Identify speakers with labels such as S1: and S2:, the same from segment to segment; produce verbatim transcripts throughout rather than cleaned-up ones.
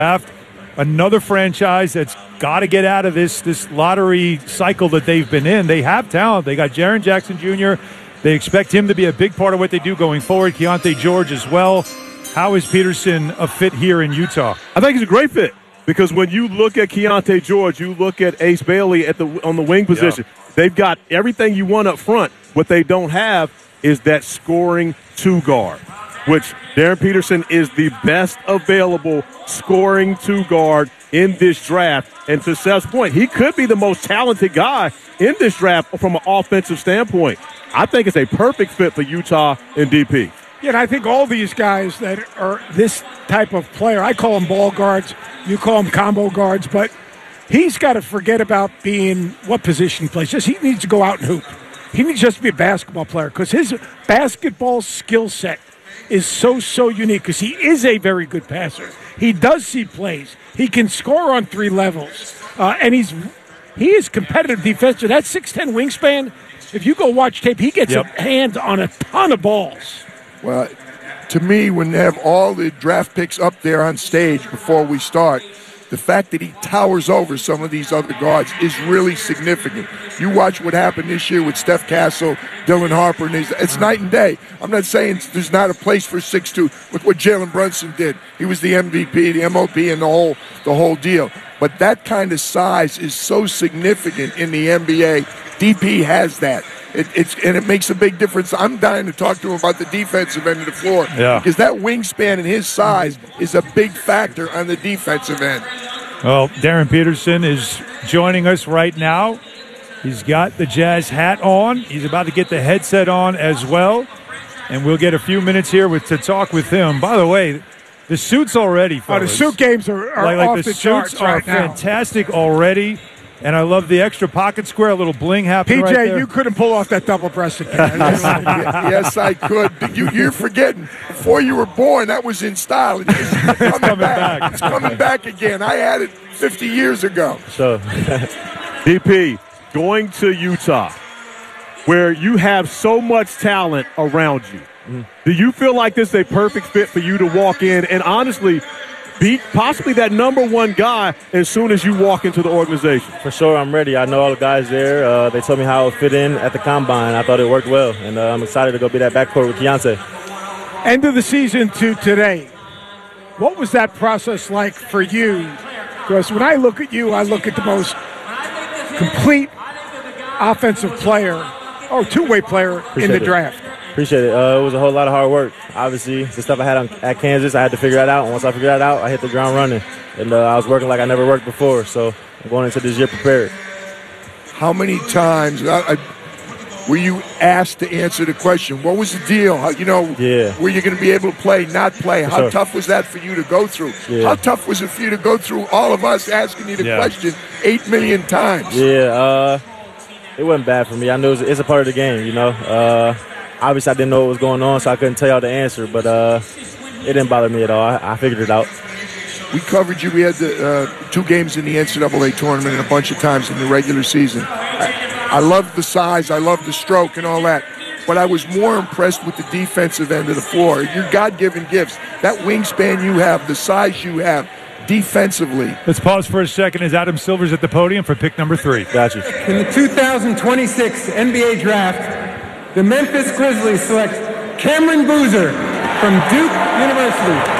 S1: draft. Another franchise that's got to get out of this this lottery cycle that they've been in. They have talent. They got Jaren Jackson Junior They expect him to be a big part of what they do going forward. Keontae George as well. How is Peterson a fit here in Utah?
S2: I think he's a great fit because when you look at Keontae George, you look at Ace Bailey at the on the wing position. Yeah. They've got everything you want up front. What they don't have is that scoring two guard, which Darren Peterson is the best available scoring two guard in this draft. And to Seth's point, he could be the most talented guy in this draft from an offensive standpoint. I think it's a perfect fit for Utah and D P.
S3: Yeah, and I think all these guys that are this type of player, I call them ball guards, you call them combo guards, but he's got to forget about being what position he plays. Just he needs to go out and hoop. He needs just to be a basketball player because his basketball skill set is so, so unique because he is a very good passer. He does see plays. He can score on three levels. Uh, and he's he is competitive defensive. That six ten wingspan, if you go watch tape, he gets
S1: Yep.
S3: a hand on a ton of balls.
S4: Well, to me, when they have all the draft picks up there on stage before we start, the fact that he towers over some of these other guards is really significant. You watch what happened this year with Steph Castle, Dylan Harper, and his, it's night and day. I'm not saying there's not a place for six two. Look what Jalen Brunson did. He was the M V P, the M O P, and the whole the whole deal. But that kind of size is so significant in the N B A. D P has that. It, it's and it makes a big difference. I'm dying to talk to him about the defensive end of the floor
S1: yeah.
S4: because that wingspan and his size is a big factor on the defensive end.
S1: Well, Darren Peterson is joining us right now. He's got the Jazz hat on. He's about to get the headset on as well. And we'll get a few minutes here with to talk with him. By the way, the suits already, fellas.
S3: Oh, the suit games are, are
S1: like, like
S3: off
S1: the,
S3: the,
S1: suits
S3: charts
S1: are
S3: right now.
S1: fantastic already. And I love the extra pocket square, a little bling happening
S3: P J,
S1: right there.
S3: you couldn't pull off that double-breasted.
S4: Yes, I could. You, you're forgetting. Before you were born, that was in style. It's coming,
S1: coming
S4: back.
S1: back.
S4: It's coming back again. I had it fifty years ago.
S5: So,
S2: D P, going to Utah, where you have so much talent around you, mm-hmm. do you feel like this is a perfect fit for you to walk in and honestly be possibly that number one guy as soon as you walk into the organization?
S5: for sure, I'm ready. I know all the guys there. Uh, they told me how it would fit in at the Combine. I thought it worked well, and uh, I'm excited to go be that backcourt with Keontae.
S3: End of the season to today. What was that process like for you? Because when I look at you, I look at the most complete offensive player or two-way player
S5: Appreciate
S3: in the
S5: it.
S3: draft.
S5: Appreciate it. Uh, it was a whole lot of hard work. Obviously, the stuff I had on, at Kansas, I had to figure that out. And once I figured that out, I hit the ground running. And uh, I was working like I never worked before. So I'm going into this year prepared.
S4: How many times I, I, were you asked to answer the question? What was the deal? How, you know,
S5: Yeah.
S4: were you going to be able to play, not play? How
S5: sure.
S4: tough was that for you to go through?
S5: Yeah.
S4: How tough was it for you to go through all of us asking you the
S1: Yeah.
S4: question eight million times?
S5: Yeah, uh, it wasn't bad for me. I knew it was, it's a part of the game, you know. Uh, obviously, I didn't know what was going on, so I couldn't tell y'all the answer. But uh, it didn't bother me at all. I, I figured it out.
S4: We covered you. We had the uh, two games in the N C double A tournament and a bunch of times in the regular season. I, I love the size. I love the stroke and all that. But I was more impressed with the defensive end of the floor. Your God-given gifts, that wingspan you have, the size you have, defensively.
S1: Let's pause for a second as Adam Silver's at the podium for pick number three.
S5: Got you.
S6: In the two thousand twenty-six N B A Draft, the Memphis Grizzlies select Cameron Boozer from Duke University.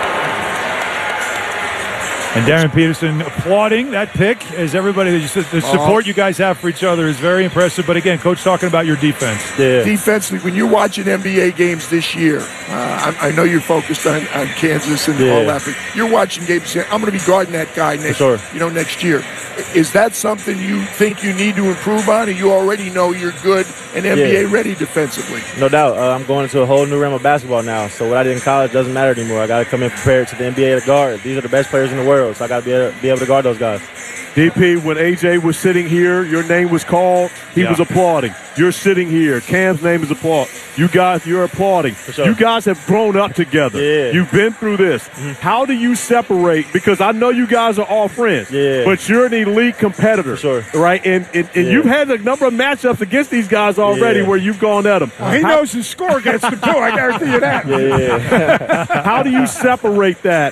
S1: And Darren Peterson applauding that pick as everybody, the support you guys have for each other is very impressive. But again, Coach talking about your defense.
S5: Yeah.
S4: Defensively, when you're watching N B A games this year, uh, I, I know you're focused on, on Kansas and
S5: Yeah.
S4: all that, but you're watching games saying, I'm going to be guarding that guy next,
S5: sure.
S4: you know, next year. Is that something you think you need to improve on, or you already know you're good and N B A
S5: Yeah.
S4: ready defensively?
S5: No doubt. Uh, I'm going into a whole new realm of basketball now. So what I did in college doesn't matter anymore. I got to come in prepared to the N B A to guard. These are the best players in the world, so I got to be able, be able to guard those guys.
S2: D P, when A J was sitting here, your name was called. He
S1: Yeah.
S2: was applauding. You're sitting here. Cam's name is applaud. You guys, you're applauding.
S5: sure.
S2: You guys have grown up together.
S5: Yeah.
S2: You've been through this. How do you separate? Because I know you guys are all friends.
S5: Yeah.
S2: But you're an elite competitor.
S5: For sure.
S2: Right? And, and, and
S5: Yeah.
S2: you've had a number of matchups against these guys already
S5: Yeah.
S2: where you've gone at them.
S3: Well, he knows his score against him, too. I guarantee you that.
S5: Yeah, yeah.
S2: How do you separate that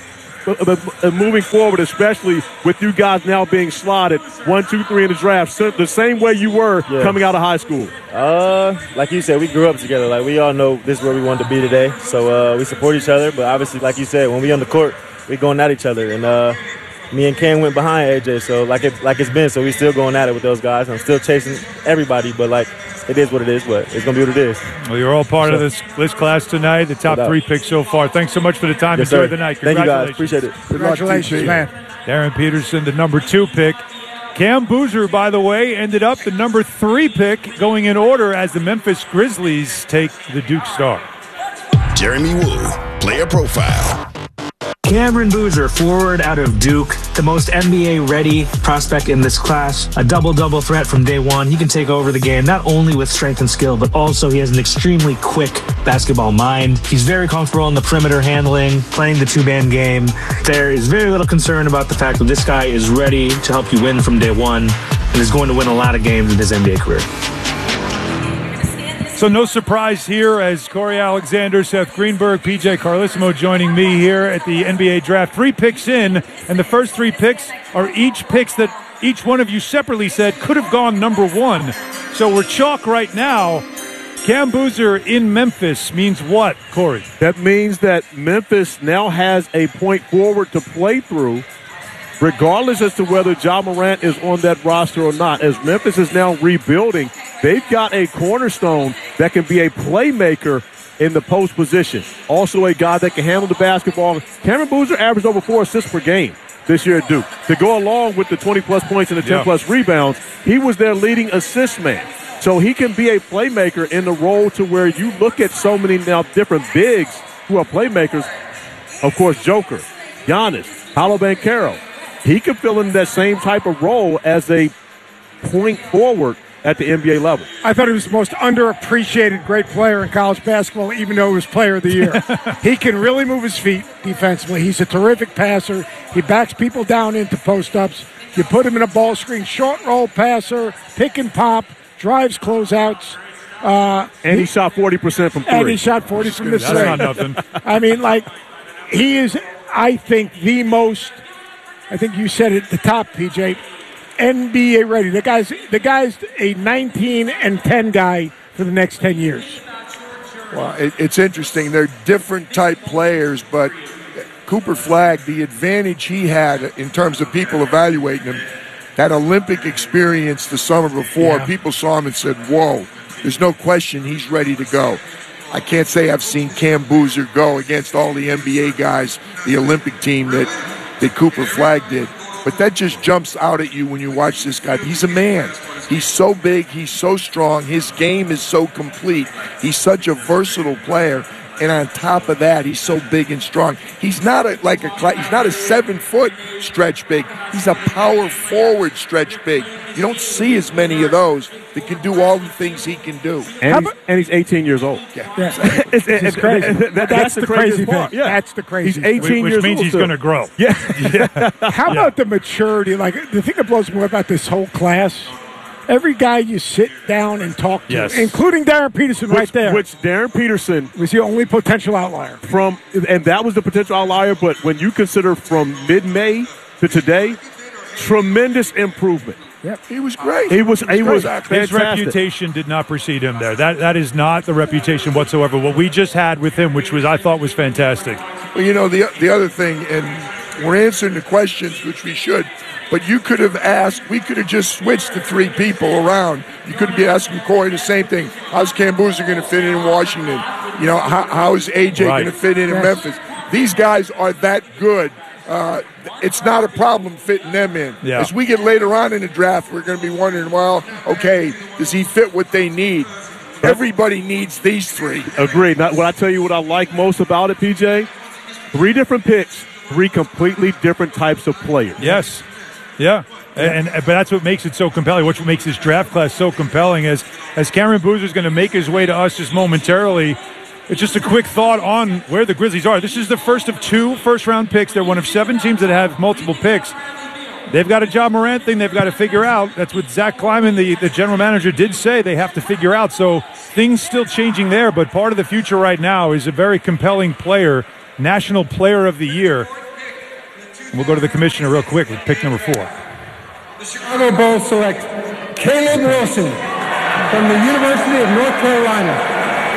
S2: uh, moving forward, especially with you guys now being slotted one, two, three in the draft, so the same way you were yeah. coming out of high school?
S5: Uh, like you said, we grew up together. Like, we all know this is where we wanted to be today. So uh, we support each other. But obviously, like you said, when we on the court, we going at each other. And uh, me and Cam went behind A J. So like it, like it's been. So we still going at it with those guys. I'm still chasing everybody. But, like, it is what it is. But it's going to be what it is.
S1: Well, you're all part so, of this, this class tonight, the top three picks so far. Thanks so much for the time.
S5: Yes,
S1: Enjoy
S5: sir.
S1: the night.
S5: Thank you, guys. Appreciate it.
S3: Congratulations, man.
S1: Darren Peterson, the number two pick. Cam Boozer, by the way, ended up the number three pick, going in order as the Memphis Grizzlies take the Duke Star.
S7: Jeremy Woo, player profile.
S8: Cameron Boozer, forward out of Duke, the most N B A-ready prospect in this class. A double-double threat from day one. He can take over the game, not only with strength and skill, but also he has an extremely quick basketball mind. He's very comfortable in the perimeter handling, playing the two-man game. There is very little concern about the fact that this guy is ready to help you win from day one and is going to win a lot of games in his N B A career.
S1: So no surprise here as Corey Alexander, Seth Greenberg, P J Carlissimo joining me here at the N B A draft. Three picks in, and the first three picks are each picks that each one of you separately said could have gone number one. So we're chalk right now. Cam Boozer in Memphis means what, Corey?
S2: That means that Memphis now has a point forward to play through, regardless as to whether Ja Morant is on that roster or not. As Memphis is now rebuilding, they've got a cornerstone that can be a playmaker in the post position. Also a guy that can handle the basketball. Cameron Boozer averaged over four assists per game this year at Duke. To go along with the twenty-plus points and the ten-plus yeah. rebounds, he was their leading assist man. So he can be a playmaker in the role to where you look at so many now different bigs who are playmakers. Of course, Joker, Giannis, Paolo Banchero. He could fill in that same type of role as a point forward at the N B A level.
S3: I thought he was the most underappreciated great player in college basketball, even though he was player of the year. He can really move his feet defensively. He's a terrific passer. He backs people down into post-ups. You put him in a ball screen, short roll passer, pick and pop, drives closeouts. Uh,
S2: and he, he shot forty percent from three.
S3: And he shot forty from the three.
S1: That's not nothing.
S3: I mean, like, he is, I think, the most, I think you said it at the top, P J, N B A ready. The guy's the guy's a nineteen and ten guy for the next ten years.
S4: Well, it, it's interesting. They're different type players, but Cooper Flagg, the advantage he had in terms of people evaluating him, that Olympic experience the summer before, yeah. people saw him and said, whoa, there's no question he's ready to go. I can't say I've seen Cam Boozer go against all the N B A guys, the Olympic team that, that Cooper Flagg did. But that just jumps out at you when you watch this guy. He's a man. He's so big. He's so strong. His game is so complete. He's such a versatile player. And on top of that, he's so big and strong. He's not a, like a he's not a seven-foot stretch big. He's a power forward stretch big. You don't see as many of those that can do all the things he can do.
S2: And, he's, and he's eighteen years old.
S3: Yeah, yeah. it's, it's crazy. That, that's, that's the, the crazy part. Yeah. That's the crazy.
S2: He's eighteen
S1: which
S2: years
S1: means
S2: old.
S1: He's going to grow.
S2: Yeah.
S3: yeah. How about yeah. the maturity? Like the thing that blows me about this whole class. Every guy you sit down and talk to,
S1: yes.
S3: including Darren Peterson
S2: which,
S3: right there.
S2: Which Darren Peterson
S3: was the only potential outlier.
S2: From and that was the potential outlier, but when you consider from mid-May to today, tremendous improvement.
S3: Yep. He was great.
S2: He was, he was, he was
S1: fantastic. His reputation did not precede him there. That That is not the reputation whatsoever. What we just had with him, which was I thought was fantastic.
S4: Well, you know, the the other thing, and we're answering the questions, which we should, but you could have asked, we could have just switched the three people around. You could be asking Corey the same thing. How's Cam Boozer going to fit in in Washington? You know, how, how is A J right. going to fit in yes. in Memphis? These guys are that good. Uh, it's not a problem fitting them in.
S1: Yeah.
S4: As we get later on in the draft, we're going to be wondering, well, okay, does he fit what they need? Everybody needs these three.
S2: Agreed. Now, what I tell you what I like most about it, P J, three different picks, three completely different types of players.
S1: Yes. Yeah, and, and but that's what makes it so compelling. What makes this draft class so compelling is as Cameron Boozer is going to make his way to us just momentarily. It's just a quick thought on where the Grizzlies are. This is the first of two first-round picks. They're one of seven teams that have multiple picks. They've got a Ja Morant thing they've got to figure out. That's what Zach Kleiman, the, the general manager, did say they have to figure out. So things still changing there, but part of the future right now is a very compelling player, National Player of the Year. We'll go to the commissioner real quick with pick number four.
S6: The Chicago Bulls select Caleb Wilson from the University of North Carolina.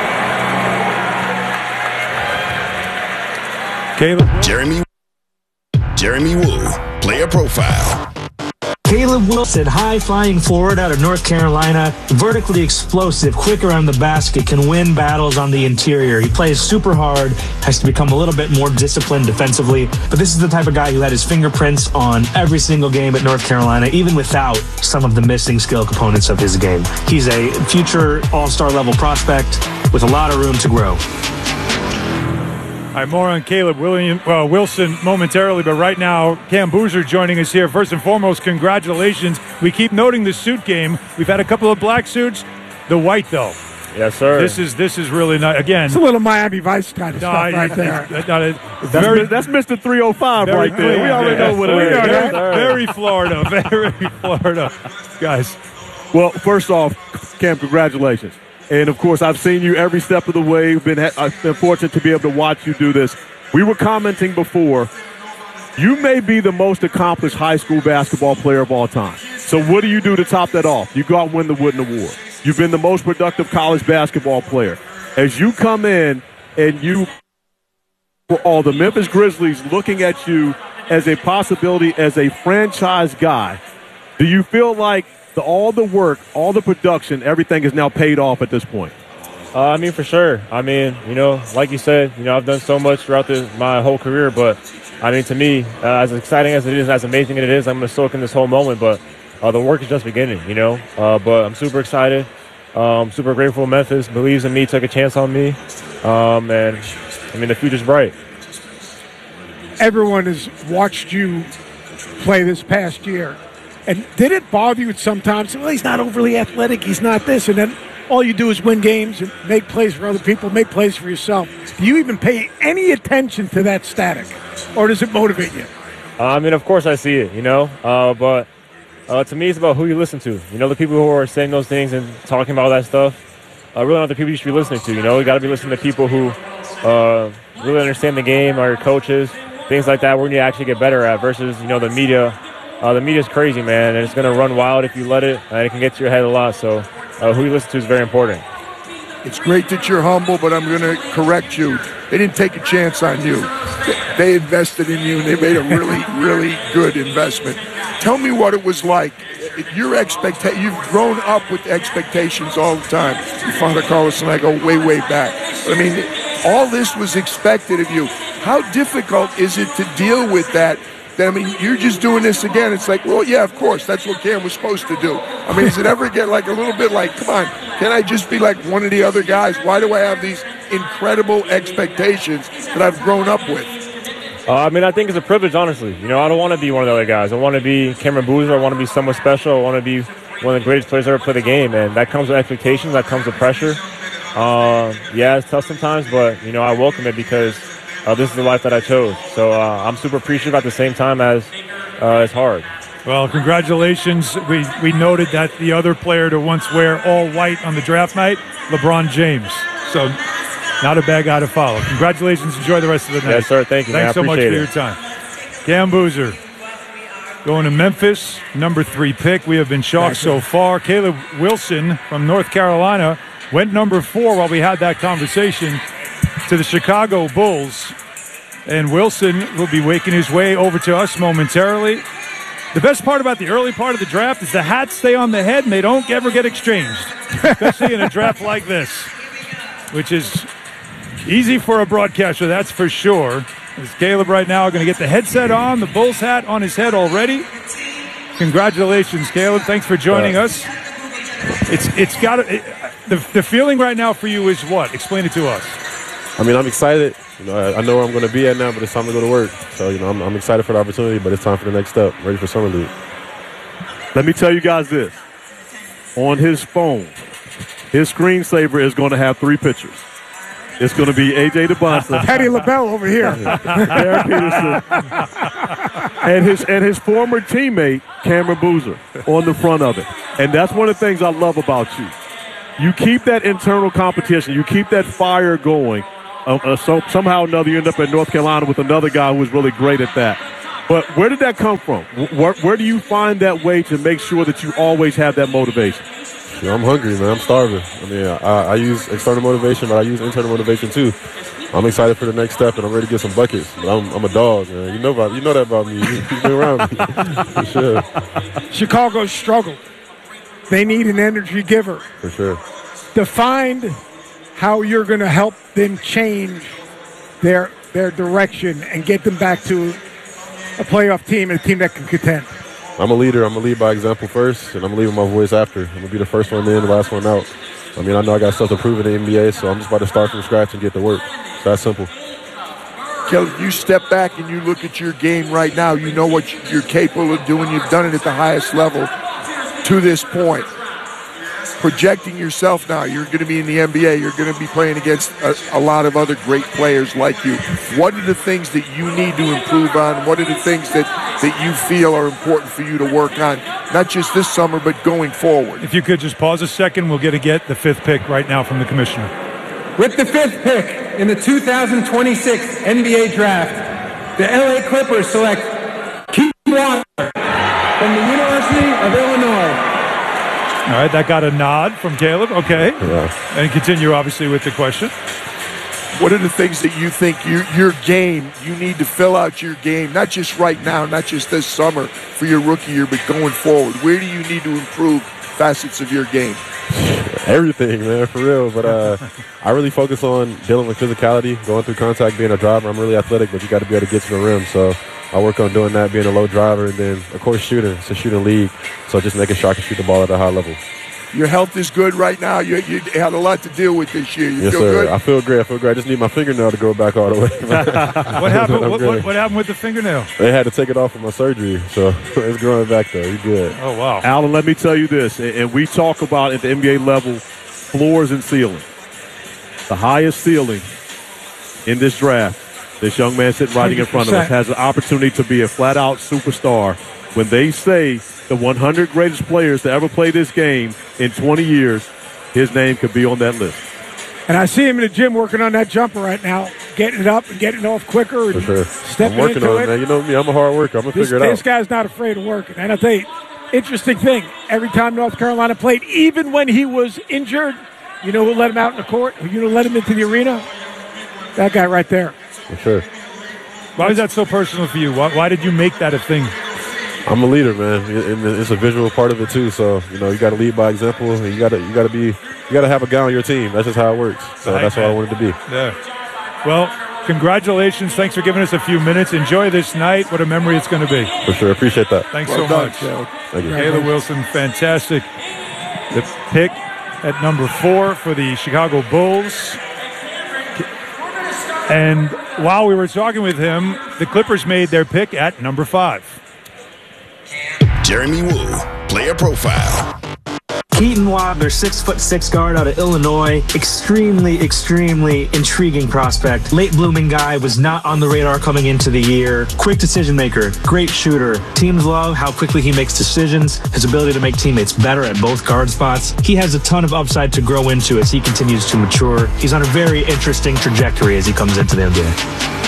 S1: Caleb.
S7: Jeremy, Jeremy Woo, player profile.
S8: Caleb Wilson, high-flying forward out of North Carolina, vertically explosive, quick around the basket, can win battles on the interior. He plays super hard, has to become a little bit more disciplined defensively, but this is the type of guy who had his fingerprints on every single game at North Carolina, even without some of the missing skill components of his game. He's a future all-star level prospect with a lot of room to grow.
S1: All right, more on Caleb William, well, Wilson momentarily, but right now, Cam Boozer joining us here. First and foremost, congratulations. We keep noting the suit game. We've had a couple of black suits. The white, though.
S9: Yes, sir.
S1: This is this is really nice. Again,
S3: it's a little Miami Vice kind of
S1: no,
S3: stuff right there.
S1: It, it, it,
S2: that's,
S1: very,
S2: that's Mister three oh five right there.
S1: Clean.
S2: We already
S1: Yeah,
S2: know what it
S1: we
S2: is.
S1: know
S2: Yes,
S1: that. Very Florida. Very Florida. Guys.
S2: Well, first off, Cam, congratulations. And, of course, I've seen you every step of the way. Been, I've been fortunate to be able to watch you do this. We were commenting before, you may be the most accomplished high school basketball player of all time. So what do you do to top that off? You go out and win the Wooden Award. You've been the most productive college basketball player. As you come in and you, for all the Memphis Grizzlies looking at you as a possibility as a franchise guy, do you feel like the, all the work, all the production, everything is now paid off at this point?
S9: Uh, I mean, for sure. I mean, you know, like you said, you know, I've done so much throughout the, my whole career, but, I mean, to me, uh, as exciting as it is, as amazing as it is, I'm going to soak in this whole moment, but uh, the work is just beginning, you know. Uh, but I'm super excited. Um, super grateful Memphis believes in me, took a chance on me, um, and, I mean, the future's bright.
S3: Everyone has watched you play this past year, and did it bother you sometimes? Well, he's not overly athletic, he's not this, and then all you do is win games and make plays for other people, make plays for yourself. Do you even pay any attention to that static, or does it motivate you?
S9: Uh, I mean, of course I see it, you know, uh, but uh, to me it's about who you listen to. You know, the people who are saying those things and talking about that stuff, uh, really not the people you should be listening to. You know, you got to be listening to people who uh, really understand the game, or your coaches, things like that, where you actually get better at versus, you know, the media. Uh, the media's crazy, man, and it's going to run wild if you let it, and it can get to your head a lot. So uh, who you listen to is very important.
S4: It's great that you're humble, but I'm going to correct you. They didn't take a chance on you. They invested in you, and they made a really, really good investment. Tell me what it was like. Your expecta- You've grown up with expectations all the time. Your father, Carlos, and I go way, way back. But, I mean, all this was expected of you. How difficult is it to deal with that? That, I mean, you're just doing this again. It's like, well, yeah, of course, that's what Cam was supposed to do. I mean, does it ever get like a little bit like, come on, can I just be like one of the other guys? Why do I have these incredible expectations that I've grown up with?
S9: Uh, I mean, I think it's a privilege, honestly. You know, I don't want to be one of the other guys. I want to be Cameron Boozer. I want to be someone special. I want to be one of the greatest players ever play the game. And that comes with expectations. That comes with pressure. Uh, yeah, it's tough sometimes, but, you know, I welcome it because Uh, this is the life that I chose. So uh, I'm super appreciative at the same time as uh, it's hard.
S1: Well, congratulations. We we noted that the other player to once wear all white on the draft night, LeBron James. So not a bad guy to follow. Congratulations. Enjoy the rest of the night.
S9: Yes, sir. Thank you.
S1: Thanks
S9: man.
S1: so much for
S9: it.
S1: your time. Cam Boozer going to Memphis, number three pick. We have been shocked so far. Caleb Wilson from North Carolina went number four while we had that conversation to the Chicago Bulls. And Wilson will be making his way over to us momentarily. The best part about the early part of the draft is the hats stay on the head and they don't ever get exchanged, especially in a draft like this, which is easy for a broadcaster, that's for sure. As Caleb right now going to get the headset on, the Bulls hat on his head already. Congratulations, Caleb. Thanks for joining uh, us. It's it's got it, the the feeling right now for you is what? Explain it to us.
S10: I mean, I'm excited. You know, I, I know where I'm going to be at now, but it's time to go to work. So, you know, I'm, I'm excited for the opportunity, but it's time for the next step. Ready for Summer League.
S2: Let me tell you guys this. On his phone, his screensaver is going to have three pictures. It's going to be A J DeBonsa,
S3: Patty LaBelle over here,
S2: Darren Peterson, and his and his former teammate Cameron Boozer on the front of it. And that's one of the things I love about you. You keep that internal competition. You keep that fire going. Uh, uh, so somehow or another, you end up in North Carolina with another guy who was really great at that. But where did that come from? Where, where do you find that way to make sure that you always have that motivation?
S10: You know, I'm hungry, man. I'm starving. I mean, I, I use external motivation, but I use internal motivation too. I'm excited for the next step, and I'm ready to get some buckets. But I'm, I'm a dog, man. You know about, you know that about me. You, you've been around me. For sure.
S3: Chicago's struggled. They need an energy giver.
S10: For sure.
S3: Define how you're going to help them change their their direction and get them back to a playoff team and a team that can contend.
S10: I'm a leader. I'm going to lead by example first, and I'm going to lead with my voice after. I'm going to be the first one in, the last one out. I mean, I know I got stuff to prove in the N B A, so I'm just about to start from scratch and get to work. It's that simple.
S4: Kelly, you step back and you look at your game right now. You know what you're capable of doing. You've done it at the highest level to this point. Projecting yourself now, you're going to be in the N B A. You're going to be playing against a, a lot of other great players like you. What are the things that you need to improve on? What are the things that, that you feel are important for you to work on, not just this summer, but going forward?
S1: If you could just pause a second, we're going to get the fifth pick right now from the commissioner.
S6: With the fifth pick in the two thousand twenty-six N B A Draft, the L A Clippers select Keith Walker from the University of Illinois.
S1: All right, that got a nod from Caleb. Okay.
S10: Yeah.
S1: And continue, obviously, with the question.
S4: What are the things that you think you, your game, you need to fill out your game, not just right now, not just this summer for your rookie year, but going forward? Where do you need to improve facets of your game?
S10: Everything, man, for real. But uh, I really focus on dealing with physicality, going through contact, being a driver. I'm really athletic, but you got to be able to get to the rim. So I work on doing that, being a low driver, and then, of course, shooting. It's a shooting league, so just making sure I can shoot the ball at a high level.
S4: Your health is good right now. You, you had a lot to deal with this year. You
S10: yes,
S4: feel
S10: sir.
S4: good?
S10: I feel great. I feel great. I just need my fingernail to grow back all the way.
S1: what happened? What, what, what happened with the fingernail?
S10: They had to take it off for my surgery, so it's growing back though. You good?
S1: Oh wow,
S2: Alan. Let me tell you this, and we talk about at the N B A level, floors and ceilings. The highest ceiling in this draft. This young man sitting right in front of us has an opportunity to be a flat-out superstar. When they say the one hundred greatest players to ever play this game in twenty years, his name could be on that list.
S3: And I see him in the gym working on that jumper right now, getting it up and getting it off quicker.
S10: For sure.
S3: Stepping
S10: I'm working
S3: into
S10: on it, man. You know me, I'm a hard worker. I'm going to figure it out.
S3: This guy's not afraid of working. And I'll tell you, interesting thing, every time North Carolina played, even when he was injured, you know who let him out in the court? You know who let him into the arena? That guy right there.
S10: For sure.
S1: Why is that so personal for you? Why, why did you make that a thing?
S10: I'm a leader, man. It's a visual part of it too. So you know, you got to lead by example. You got to, you got to be, you got to have a guy on your team. That's just how it works. So
S1: right,
S10: that's
S1: man.
S10: what I wanted to be.
S1: Yeah. Well, congratulations. Thanks for giving us a few minutes. Enjoy this night. What a memory it's going to be.
S10: For sure. Appreciate that.
S1: Thanks
S4: well
S1: so
S4: done,
S1: much.
S4: Joe.
S10: Thank you.
S1: Caleb Wilson, fantastic. The pick at number four for the Chicago Bulls. And while we were talking with him, the Clippers made their pick at number five.
S7: Jeremy Woo, player profile.
S8: Keaton Wadler, six foot six guard out of Illinois. Extremely, extremely intriguing prospect. Late blooming guy, was not on the radar coming into the year. Quick decision maker, great shooter. Teams love how quickly he makes decisions, his ability to make teammates better at both guard spots. He has a ton of upside to grow into as he continues to mature. He's on a very interesting trajectory as he comes into the N B A.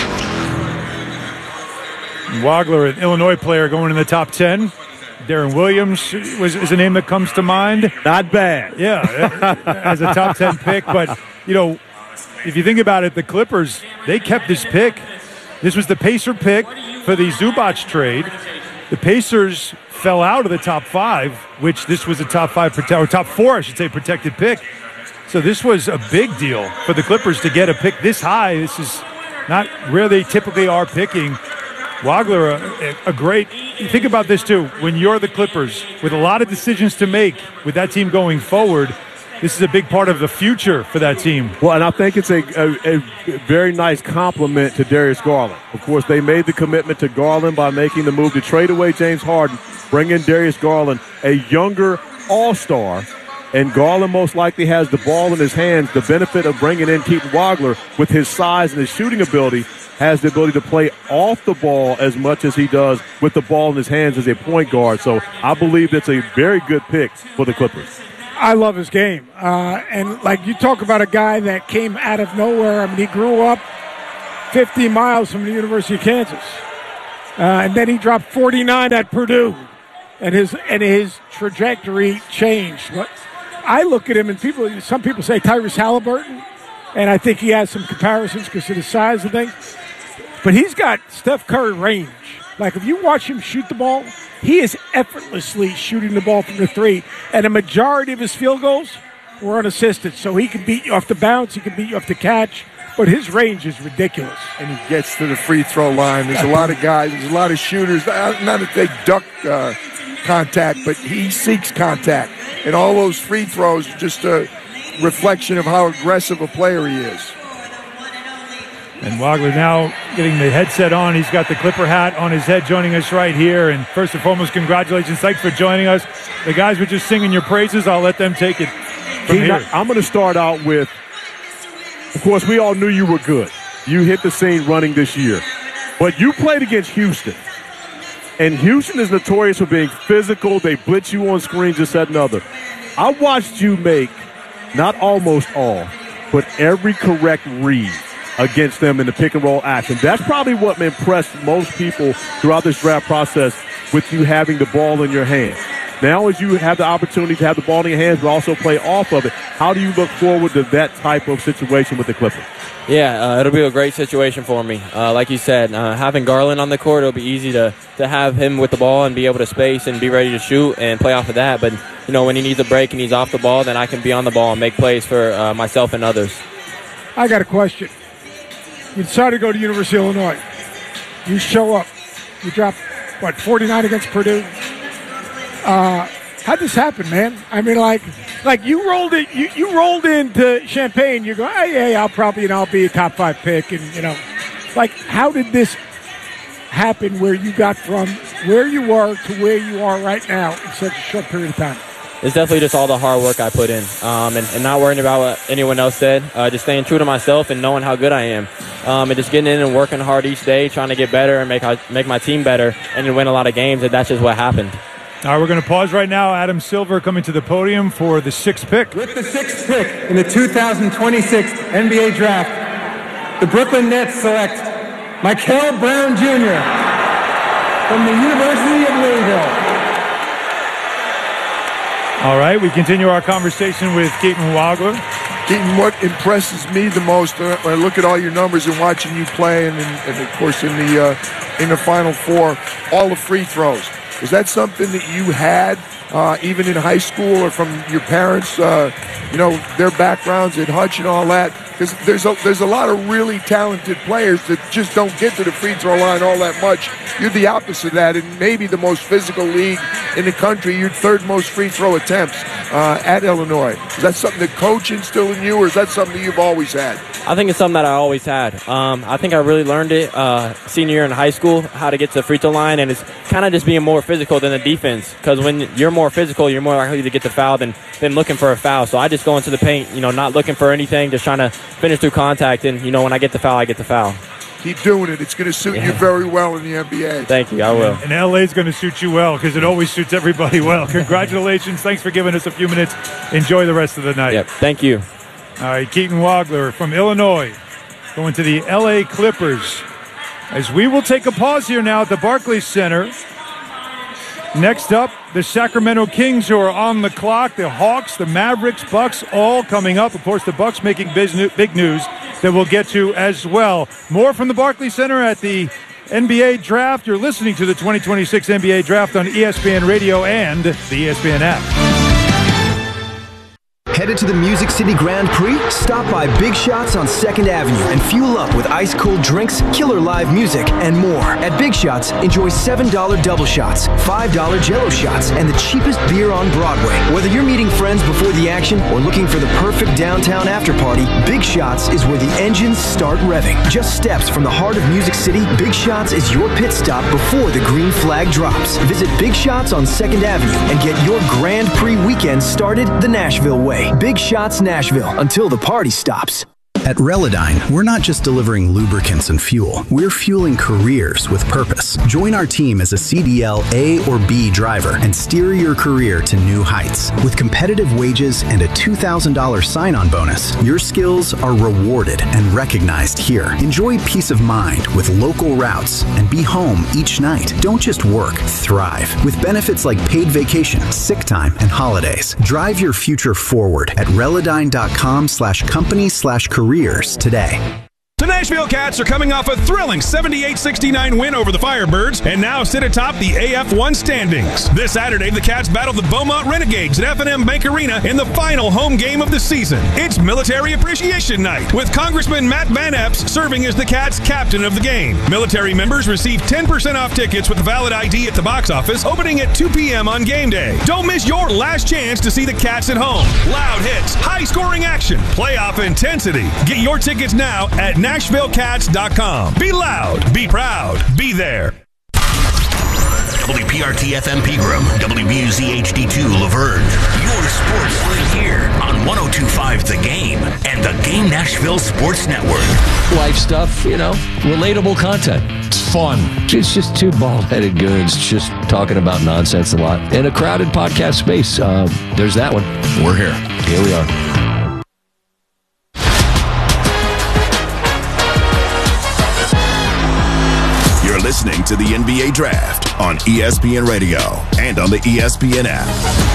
S1: Wagler, an Illinois player, going in the top ten. Darren Williams was, is a name that comes to mind.
S2: Not bad.
S1: Yeah, as a top ten pick. But, you know, if you think about it, the Clippers, they kept this pick. This was the Pacer pick for the Zubac trade. The Pacers fell out of the top five, which this was a top five, or top four, I should say, protected pick. So this was a big deal for the Clippers to get a pick this high. This is not where they typically are picking. Wagler, a, a great – think about this, too. When you're the Clippers, with a lot of decisions to make with that team going forward, this is a big part of the future for that team.
S2: Well, and I think it's a, a, a very nice compliment to Darius Garland. Of course, they made the commitment to Garland by making the move to trade away James Harden, bring in Darius Garland, a younger all-star, and Garland most likely has the ball in his hands. The benefit of bringing in Keaton Wagler with his size and his shooting ability has the ability to play off the ball as much as he does with the ball in his hands as a point guard. So I believe that's a very good pick for the Clippers.
S3: I love his game. Uh, and, like, you talk about a guy that came out of nowhere. I mean, he grew up fifty miles from the University of Kansas. Uh, and then he dropped forty-nine at Purdue, and his and his trajectory changed. But I look at him, and people, some people say Tyrese Halliburton, and I think he has some comparisons because of the size of things. But he's got Steph Curry range. Like, if you watch him shoot the ball, he is effortlessly shooting the ball from the three, and a majority of his field goals were unassisted. So he can beat you off the bounce, he can beat you off the catch. But his range is ridiculous.
S4: And he gets to the free throw line. There's a lot of guys, there's a lot of shooters. Not that they duck uh, contact, but he seeks contact. And all those free throws are just a reflection of how aggressive a player he is.
S1: And Wagler now getting the headset on. He's got the Clipper hat on his head, joining us right here. And first and foremost, congratulations. Thanks for joining us. The guys were just singing your praises. I'll let them take it from
S2: Keith,
S1: here.
S2: I'm going to start out with, of course, we all knew you were good. You hit the scene running this year. But you played against Houston. And Houston is notorious for being physical. They blitz you on screens, this, that, and other. I watched you make not almost all, but every correct read against them in the pick and roll action. That's probably what impressed most people throughout this draft process, with you having the ball in your hands. Now, as you have the opportunity to have the ball in your hands but also play off of it, how do you look forward to that type of situation with the Clippers?
S11: Yeah, uh, it'll be a great situation for me. Uh, like you said, uh, having Garland on the court, it'll be easy to, to have him with the ball and be able to space and be ready to shoot and play off of that. But, you know, when he needs a break and he's off the ball, then I can be on the ball and make plays for uh, myself and others.
S3: I got a question. You decided to go to University of Illinois. You show up. You drop, what, forty-nine against Purdue? Uh, how'd this happen, man? I mean, like, like you rolled it. You, you rolled into Champaign. You go, oh, yeah, yeah, I'll probably, you know, I'll be a top five pick, and you know, like, how did this happen? Where you got from where you were to where you are right now in such a short period of time?
S11: It's definitely just all the hard work I put in, um, and, and not worrying about what anyone else said. Uh, just staying true to myself and knowing how good I am, um, and just getting in and working hard each day, trying to get better and make make my team better, and to win a lot of games. And that's just what happened.
S1: All right, we're going to pause right now. Adam Silver coming to the podium for the sixth pick.
S6: With the sixth pick in the two thousand twenty-six N B A Draft, the Brooklyn Nets select Michael Brown Junior from the University of Louisville.
S1: All right, we continue our conversation with Keaton Wagler.
S4: Keaton, what impresses me the most when I look at all your numbers and watching you play, and, and of course in the uh, in the Final Four, all the free throws. Was that something that you had uh, even in high school, or from your parents, uh, you know, their backgrounds at Hutch and all that? Because there's a, there's a lot of really talented players that just don't get to the free throw line all that much. You're the opposite of that, and maybe the most physical league in the country. You're third most free throw attempts uh, at Illinois. Is that something that coach instilled in you, or is that something that you've always had?
S11: I think it's something that I always had. Um, I think I really learned it uh, senior year in high school, how to get to the free throw line, and it's kind of just being more physical than the defense. Because when you're more physical, you're more likely to get the foul than, than looking for a foul. So I just go into the paint, you know, not looking for anything, just trying to finish through contact. And, you know, when I get the foul, I get the foul.
S4: Keep doing it. It's going to suit
S11: yeah.
S4: you very well in the N B A.
S11: Thank you. I will.
S1: And L A is going to suit you well, because it always suits everybody well. Congratulations. Thanks for giving us a few minutes. Enjoy the rest of the night.
S11: Yep. Thank you.
S1: All right, Keaton Wagler from Illinois going to the L A Clippers. As we will take a pause here now at the Barclays Center. Next up, the Sacramento Kings, who are on the clock. The Hawks, the Mavericks, Bucks, all coming up. Of course, the Bucks making big news that we'll get to as well. More from the Barclays Center at the N B A Draft. You're listening to the twenty twenty-six N B A Draft on E S P N Radio and the E S P N app.
S12: Headed to the Music City Grand Prix? Stop by Big Shots on second Avenue and fuel up with ice-cold drinks, killer live music, and more. At Big Shots, enjoy seven dollar double shots, five dollar Jell-O shots, and the cheapest beer on Broadway. Whether you're meeting friends before the action or looking for the perfect downtown after-party, Big Shots is where the engines start revving. Just steps from the heart of Music City, Big Shots is your pit stop before the green flag drops. Visit Big Shots on second Avenue and get your Grand Prix weekend started the Nashville way. Big Shots Nashville, until the party stops.
S13: At Relodyne, we're not just delivering lubricants and fuel. We're fueling careers with purpose. Join our team as a C D L A or B driver and steer your career to new heights. With competitive wages and a two thousand dollars sign-on bonus, your skills are rewarded and recognized here. Enjoy peace of mind with local routes and be home each night. Don't just work, thrive. With benefits like paid vacation, sick time, and holidays. Drive your future forward at Relodyne.com slash company slash careers today.
S14: The Nashville Cats are coming off a thrilling seventy-eight sixty-nine win over the Firebirds and now sit atop the A F one standings. This Saturday, the Cats battle the Beaumont Renegades at F and M Bank Arena in the final home game of the season. It's Military Appreciation Night, with Congressman Matt Van Epps serving as the Cats' captain of the game. Military members receive ten percent off tickets with a valid I D at the box office, opening at two p.m. on game day. Don't miss your last chance to see the Cats at home. Loud hits, high-scoring action, playoff intensity. Get your tickets now at Nashville Cats dot com. Be loud, be proud, be there.
S7: W P R T F M Pegram, W B U Z H D two Laverne. Your sports league here on one oh two point five The Game and the Game Nashville Sports Network.
S15: Life stuff, you know, relatable content. It's fun. It's just two bald-headed goons just talking about nonsense a lot. In a crowded podcast space, uh, there's that one. We're here. Here we are.
S7: Listening to the N B A Draft on E S P N Radio and on the E S P N app.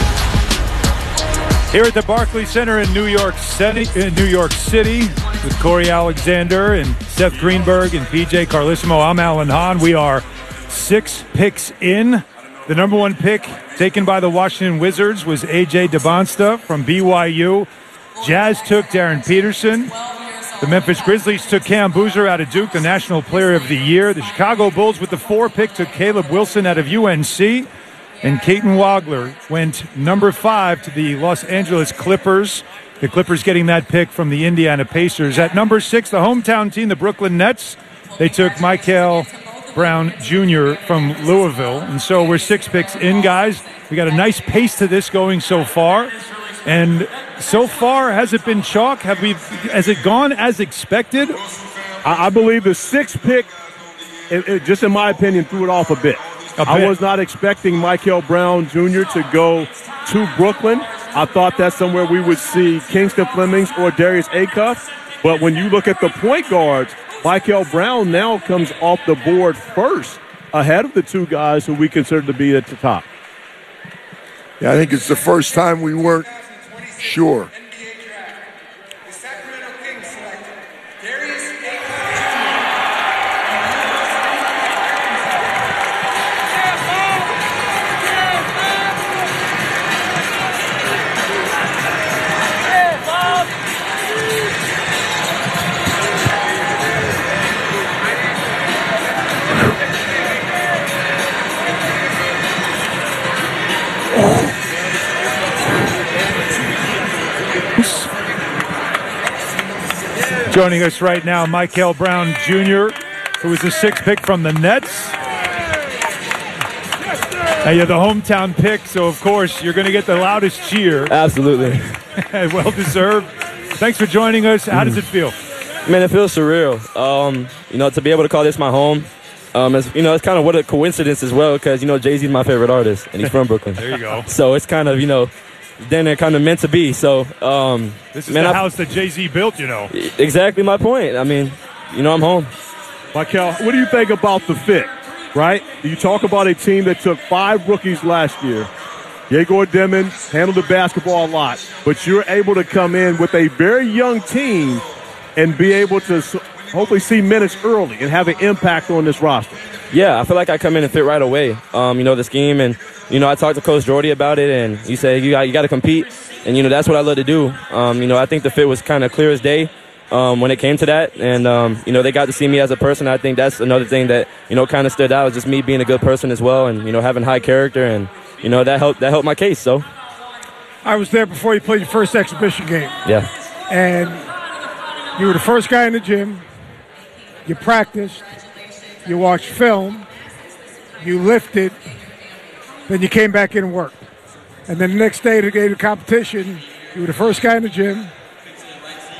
S1: Here at the Barclays Center in New York City, in New York City, with Corey Alexander and Seth Greenberg and P J Carlissimo, I'm Alan Hahn. We are six picks in. The number one pick taken by the Washington Wizards was A J DeBonsta from B Y U. Jazz took Darren Peterson. The Memphis Grizzlies took Cam Boozer out of Duke, the National Player of the Year. The Chicago Bulls with the four pick took Caleb Wilson out of U N C. And Caton Wagler went number five to the Los Angeles Clippers. The Clippers getting that pick from the Indiana Pacers. At number six, the hometown team, the Brooklyn Nets. They took Michael Brown Junior from Louisville. And so we're six picks in, guys. We got a nice pace to this going so far. And so far, has it been chalk? Have we? Has it gone as expected?
S2: I, I believe the sixth pick, it, it, just in my opinion, threw it off a bit.
S1: A bit.
S2: I was not expecting Michael Brown Junior to go to Brooklyn. I thought that's somewhere we would see Kingston Flemings or Darius Acuff. But when you look at the point guards, Michael Brown now comes off the board first, ahead of the two guys who we consider to be at the top.
S4: Yeah, I think it's the first time we weren't sure.
S1: Joining us right now, Michael Brown Junior, who was the sixth pick from the Nets. Now you're the hometown pick, so of course you're going to get the loudest cheer.
S11: Absolutely.
S1: Well deserved. Thanks for joining us. How does it feel?
S11: Man, it feels surreal. Um, you know, to be able to call this my home. Um, it's, you know, it's kind of what a coincidence as well, because you know Jay-Z's my favorite artist, and he's from Brooklyn.
S1: There you go.
S11: So it's kind of, you know, then they're kind of meant to be. So um,
S1: this is
S11: man,
S1: the
S11: I,
S1: house that Jay-Z built, you know.
S11: Exactly my point. I mean, you know, I'm home.
S2: Michael, what do you think about the fit, right? You talk about a team that took five rookies last year. Yegor Demon handled the basketball a lot, but you're able to come in with a very young team and be able to hopefully see minutes early and have an impact on this roster.
S11: Yeah, I feel like I come in and fit right away. Um, you know, the scheme, and, you know, I talked to Coach Jordy about it, and he said, you got, you got to compete, and, you know, that's what I love to do. Um, you know, I think the fit was kind of clear as day um, when it came to that, and, um, you know, they got to see me as a person. I think that's another thing that, you know, kind of stood out, was just me being a good person as well, and, you know, having high character, and, you know, that helped, that helped my case, so.
S3: I was there before you played your first exhibition game.
S11: Yeah.
S3: And you were the first guy in the gym. You practiced. You watched film. You lifted. Then you came back in and worked. And then the next day, the day of the competition, you were the first guy in the gym.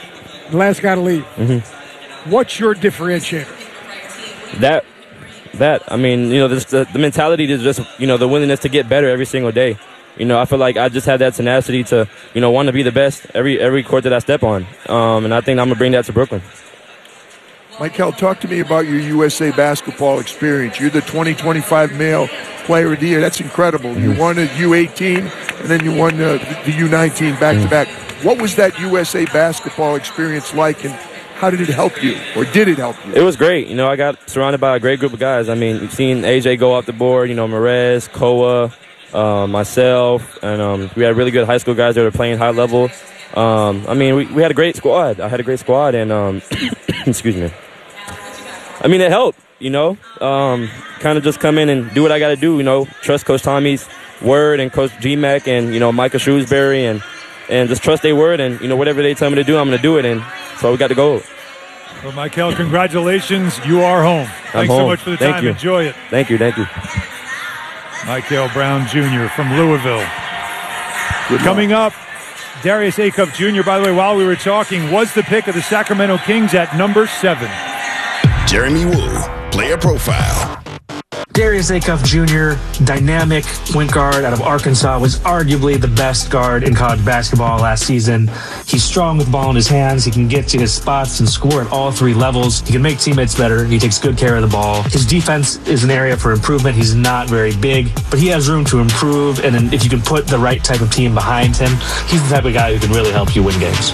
S3: the last guy to leave.
S11: Mm-hmm.
S3: What's your differentiator?
S11: That, that I mean, you know, this, the, the mentality is just, you know, the willingness to get better every single day. You know, I feel like I just have that tenacity to, you know, want to be the best every every court that I step on. Um, and I think I'm going to bring that to Brooklyn.
S4: Michael, talk to me about your U S A basketball experience. You're the twenty twenty-five Male Player of the Year. That's incredible. Mm-hmm. You won the U eighteen, and then you won the, the U nineteen back-to-back. Mm-hmm. What was that U S A basketball experience like, and how did it help you, or did it help you?
S11: It was great. You know, I got surrounded by a great group of guys. I mean, you've seen A J go off the board, you know, Merez, Koa, uh, myself, and um, we had really good high school guys that were playing high level. Um, I mean, we, we had a great squad. I had a great squad, and um, excuse me. I mean, it helped, you know, um, kind of just come in and do what I got to do, you know, trust Coach Tommy's word and Coach G-Mac and, you know, Micah Shrewsbury and, and just trust their word and, you know, whatever they tell me to do, I'm going to do it. And so we got to go.
S1: Well, Michael, congratulations. You are home.
S11: I'm
S1: Thanks
S11: home.
S1: so much for the
S11: Thank
S1: time.
S11: you.
S1: Enjoy it.
S11: Thank you. Thank you.
S1: Michael Brown Junior from Louisville.
S4: Good
S1: Coming up, Darius Acuff Junior, by the way, while we were talking, was the pick of the Sacramento Kings at number seven.
S7: Jeremy Woo, player profile.
S8: Darius Acuff Junior, dynamic point guard out of Arkansas, was arguably the best guard in college basketball last season. He's strong with the ball in his hands. He can get to his spots and score at all three levels. He can make teammates better. He takes good care of the ball. His defense is an area for improvement. He's not very big, but he has room to improve. And if you can put the right type of team behind him, he's the type of guy who can really help you win games.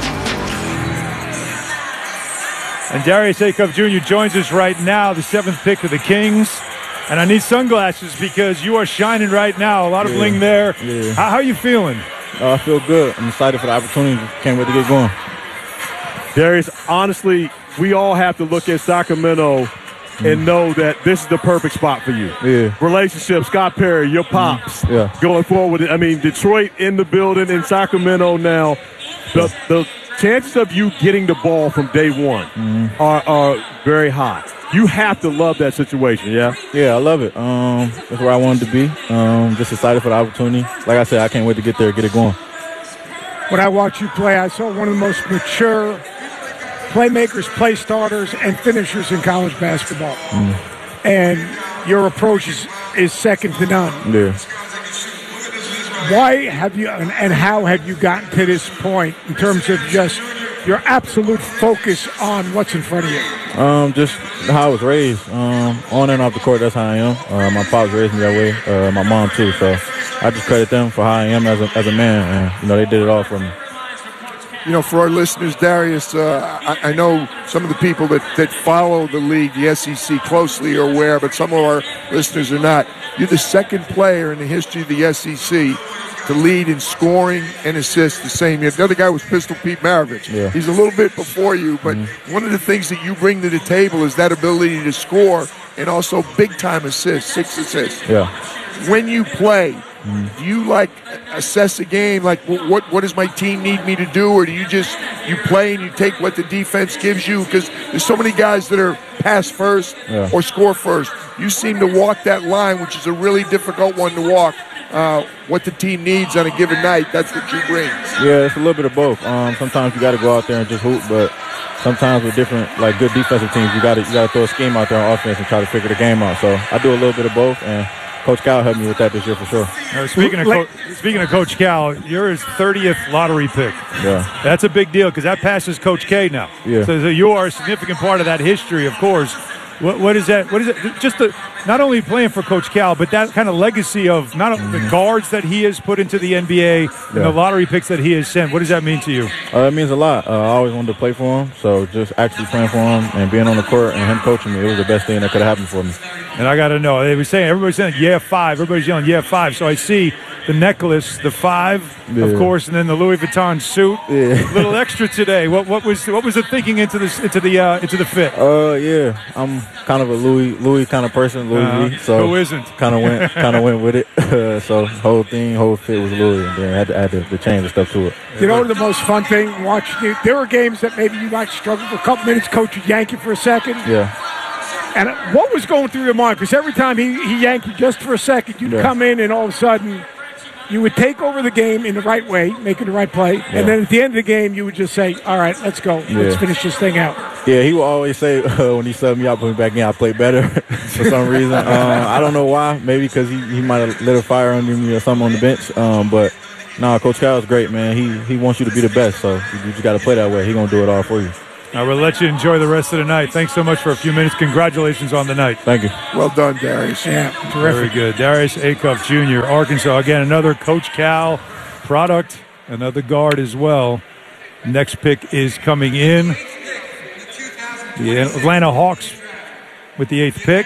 S1: And Darius Acuff Junior joins us right now, the seventh pick of the Kings. And I need sunglasses because you are shining right now. A lot of
S16: yeah,
S1: bling there.
S16: Yeah.
S1: How, how are you feeling?
S16: Uh, I feel good. I'm excited for the opportunity. Can't wait to get going.
S2: Darius, honestly, we all have to look at Sacramento mm. and know that this is the perfect spot for you.
S16: Yeah.
S2: Relationship, Scott Perry, your pops.
S16: Mm. Yeah.
S2: Going forward. I mean, Detroit in the building, in Sacramento now. The, the chances of you getting the ball from day one
S16: mm.
S2: are, are very high. You have to love that situation, yeah?
S16: Yeah, I love it. Um, that's where I wanted to be. Um, just excited for the opportunity. Like I said, I can't wait to get there, get it going.
S3: When I watched you play, I saw one of the most mature playmakers, play starters, and finishers in college basketball. Mm. And your approach is, is second to none.
S16: Yeah.
S3: Why have you, and, and how have you gotten to this point in terms of just your absolute focus on what's in front of you?
S16: Um, just how I was raised. Um, on and off the court, that's how I am. Uh, my pops raised me that way. Uh, my mom too. So I just credit them for how I am as a as a man. And you know, they did it all for me.
S4: You know, for our listeners, Darius, uh, I, I know some of the people that, that follow the league, the S E C, closely are aware, but some of our listeners are not. You're the second player in the history of the S E C to lead in scoring and assists the same year. The other guy was Pistol Pete Maravich.
S16: Yeah.
S4: He's a little bit before you, but mm-hmm. one of the things that you bring to the table is that ability to score and also big-time assists, six assists.
S16: Yeah.
S4: When you play, mm-hmm. do you, like, assess a game, like, what what does my team need me to do, or do you just, you play and you take what the defense gives you? Because there's so many guys that are pass first
S16: yeah.
S4: or score first. You seem to walk that line, which is a really difficult one to walk. Uh, what the team needs on a given night, that's what you bring.
S16: Yeah, it's a little bit of both. Um, sometimes you got to go out there and just hoop, but sometimes with different, like good defensive teams, you got to you got to throw a scheme out there on offense and try to figure the game out. So I do a little bit of both, and Coach Cal helped me with that this year for sure.
S1: Uh, speaking of Co- speaking of Coach Cal, you're his thirtieth lottery pick.
S16: Yeah,
S1: that's a big deal because that passes Coach K now.
S16: Yeah,
S1: so, so you are a significant part of that history, of course. What, what is that? What is it? Just the, not only playing for Coach Cal, but that kind of legacy of not only mm-hmm. the guards that he has put into the N B A and
S16: yeah.
S1: the lottery picks that he has sent. What does that mean to you?
S16: Uh, it means a lot. Uh, I always wanted to play for him, so just actually playing for him and being on the court and him coaching me, it was the best thing that could have happened for me.
S1: And I got to know, they were saying, everybody's saying, yeah, five. Everybody's yelling, yeah, five. So I see the necklace, the five,
S16: yeah.
S1: of course, and then the Louis Vuitton suit.
S16: Yeah.
S1: A little extra today. What, what was what was the thinking into the into the uh, into the fit?
S16: Uh, yeah, I'm kind of a Louis Louis kind of person, Louis
S1: uh,
S16: V. So
S1: who isn't?
S16: Kind of went kind of went with it. Uh, so whole thing, whole fit was Louis, and then I had to add the, the change and stuff to it.
S3: You know the most fun thing watching you? There were games that maybe you might struggle for a couple minutes. Coach would yank you for a second.
S16: Yeah.
S3: And what was going through your mind? Because every time he, he yanked you just for a second, you'd
S16: yeah.
S3: come in and all of a sudden you would take over the game in the right way, making the right play,
S16: Yeah.
S3: and then at the end of the game, you would just say, all right, let's go. Let's
S16: Yeah.
S3: finish this thing out.
S16: Yeah, he will always say uh, when he subbed me out, put me back in, I played better for some reason. Um, I don't know why. Maybe because he, he might have lit a fire under me or something on the bench. Um, but, no, nah, Coach Cal is great, man. He he wants you to be the best, so you just got to play that way. He's going to do it all for you.
S1: I will let you enjoy the rest of the night. Thanks so much for a few minutes. Congratulations on the night.
S16: Thank you.
S4: Well done, Darius.
S3: Yeah,
S1: Very good. Darius Acuff Junior, Arkansas. Again, another Coach Cal product, another guard as well. Next pick is coming in. The Atlanta Hawks with the eighth pick.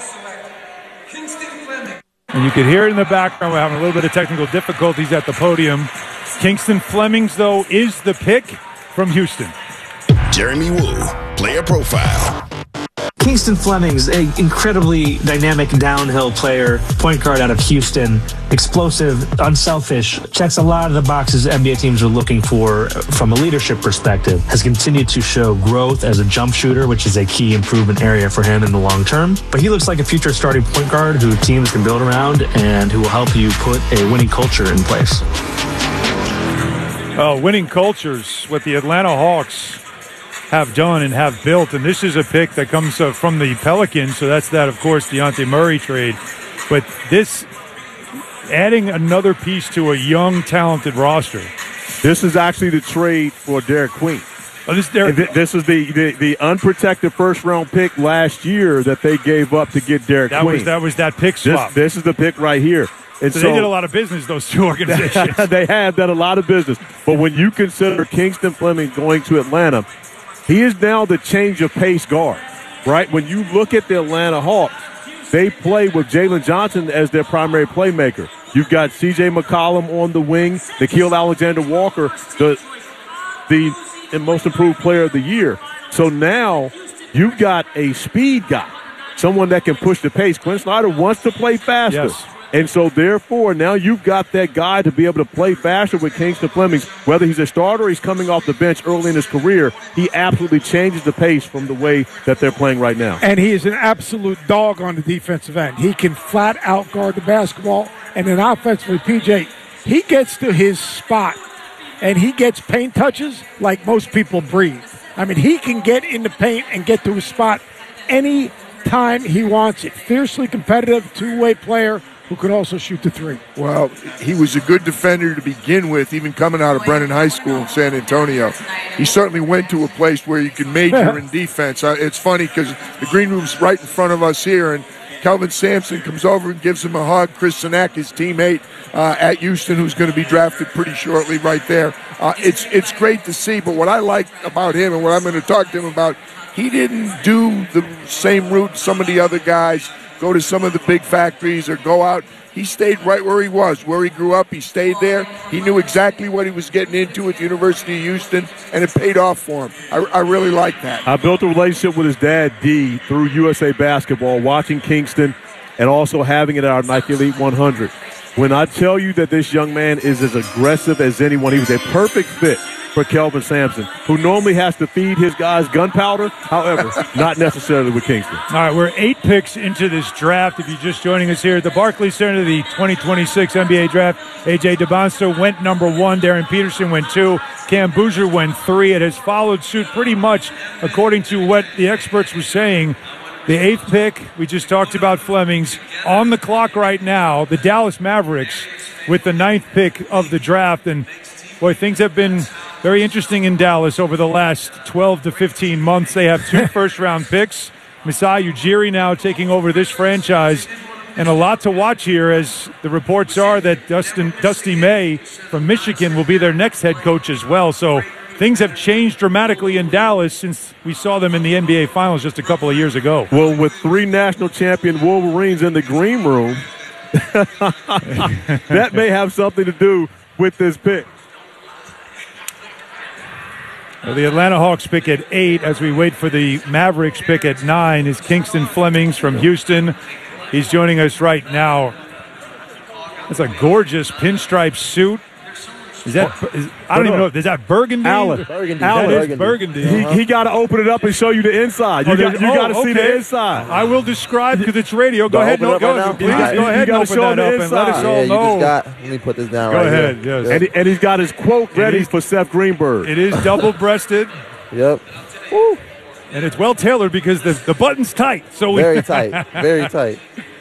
S1: And you can hear it in the background. We're having a little bit of technical difficulties at the podium. Kingston Flemings, though, is the pick from Houston.
S7: Jeremy Woo, player profile.
S8: Kingston Flemings, an incredibly dynamic downhill player, point guard out of Houston, explosive, unselfish, checks a lot of the boxes N B A teams are looking for from a leadership perspective, has continued to show growth as a jump shooter, which is a key improvement area for him in the long term. But he looks like a future starting point guard who teams can build around and who will help you put a winning culture in place.
S1: Oh, winning cultures, what the Atlanta Hawks have done and have built. And this is a pick that comes uh, from the Pelicans, so that's that, of course, Dejounte Murray trade. But this, adding another piece to a young, talented roster.
S2: This is actually the trade for Derek Queen.
S1: Oh, this, Derek-
S2: th- this is the, the, the unprotected first-round pick last year that they gave up to get Derek
S1: that
S2: Queen.
S1: was that was that pick
S2: This,
S1: swap.
S2: this is the pick right here. And
S1: so,
S2: so
S1: they did a lot of business, those two organizations.
S2: They have done a lot of business. But when you consider Kingston Fleming going to Atlanta, he is now the change of pace guard, right? When you look at the Atlanta Hawks, they play with Jalen Johnson as their primary playmaker. You've got C J McCollum on the wing, Nickeil Alexander-Walker, the the most improved player of the year. So now you've got a speed guy, someone that can push the pace. Quinn Snyder wants to play faster.
S1: Yes.
S2: And so, therefore, now you've got that guy to be able to play faster with Kingston Fleming. Whether he's a starter or he's coming off the bench early in his career, he absolutely changes the pace from the way that they're playing right now.
S3: And he is an absolute dog on the defensive end. He can flat out guard the basketball. And then offensively, P J, he gets to his spot, and he gets paint touches like most people breathe. I mean, he can get in the paint and get to his spot any time he wants it. Fiercely competitive, two-way player who could also shoot the three.
S4: Well, he was a good defender to begin with, even coming out of Brennan High School in San Antonio. He certainly went to a place where you can major in defense. Uh, it's funny because the green room's right in front of us here, and Kelvin Sampson comes over and gives him a hug. Chris Sinek, his teammate uh, at Houston, who's going to be drafted pretty shortly right there. Uh, it's, it's great to see, but what I like about him and what I'm going to talk to him about, he didn't do the same route some of the other guys, go to some of the big factories or go out. He stayed right where he was, where he grew up. He stayed there. He knew exactly what he was getting into at the University of Houston, and it paid off for him. I, I really like that.
S2: I built a relationship with his dad, D, through U S A Basketball, watching Kingston and also having it at our Nike Elite one hundred. When I tell you that this young man is as aggressive as anyone, he was a perfect fit for Kelvin Sampson, who normally has to feed his guys gunpowder. However, not necessarily with Kingston.
S1: All right, we're eight picks into this draft. If you're just joining us here at the Barclays Center, the twenty twenty-six N B A Draft, A J DeBonster went number one. Darren Peterson went two. Cam Boozer went three. It has followed suit pretty much according to what the experts were saying. The eighth pick, we just talked about Flemings. On the clock right now, the Dallas Mavericks with the ninth pick of the draft. And, boy, things have been very interesting in Dallas over the last twelve to fifteen months. They have two first-round picks. Masai Ujiri now taking over this franchise. And a lot to watch here as the reports are that Dustin, Dusty May from Michigan will be their next head coach as well. So things have changed dramatically in Dallas since we saw them in the N B A Finals just a couple of years ago.
S2: Well, with three national champion Wolverines in the green room, that may have something to do with this pick.
S1: Well, the Atlanta Hawks pick at eight as we wait for the Mavericks pick at nine is Kingston Flemings from Houston. He's joining us right now. It's a gorgeous pinstripe suit. Is that? Is, I don't even know. Is that burgundy?
S2: Alan.
S11: Burgundy.
S1: That
S2: Alan.
S1: is burgundy.
S2: He, he got to open it up and show you the inside. You
S1: Oh,
S2: got,
S1: there's-
S2: you
S1: oh,
S2: got to see
S1: okay.
S2: the inside.
S1: I will describe because it's radio. Go
S11: Do I
S1: ahead.
S11: open
S1: No,
S11: it
S1: go
S11: up right now?
S1: Please
S11: All right.
S1: go ahead
S2: You
S1: and
S2: gotta
S1: open
S2: show
S1: that
S2: the
S1: up and let us
S2: inside.
S1: all
S11: Yeah, you
S1: know.
S11: just got. Let me put this down
S1: Go
S11: right
S1: ahead.
S11: here.
S1: Yes.
S2: And, he, and he's got his quote ready
S1: is-
S2: for Seth Greenberg.
S1: It is double-breasted.
S11: Yep.
S1: And it's well tailored because the the button's tight. So we
S11: Very tight. Very tight.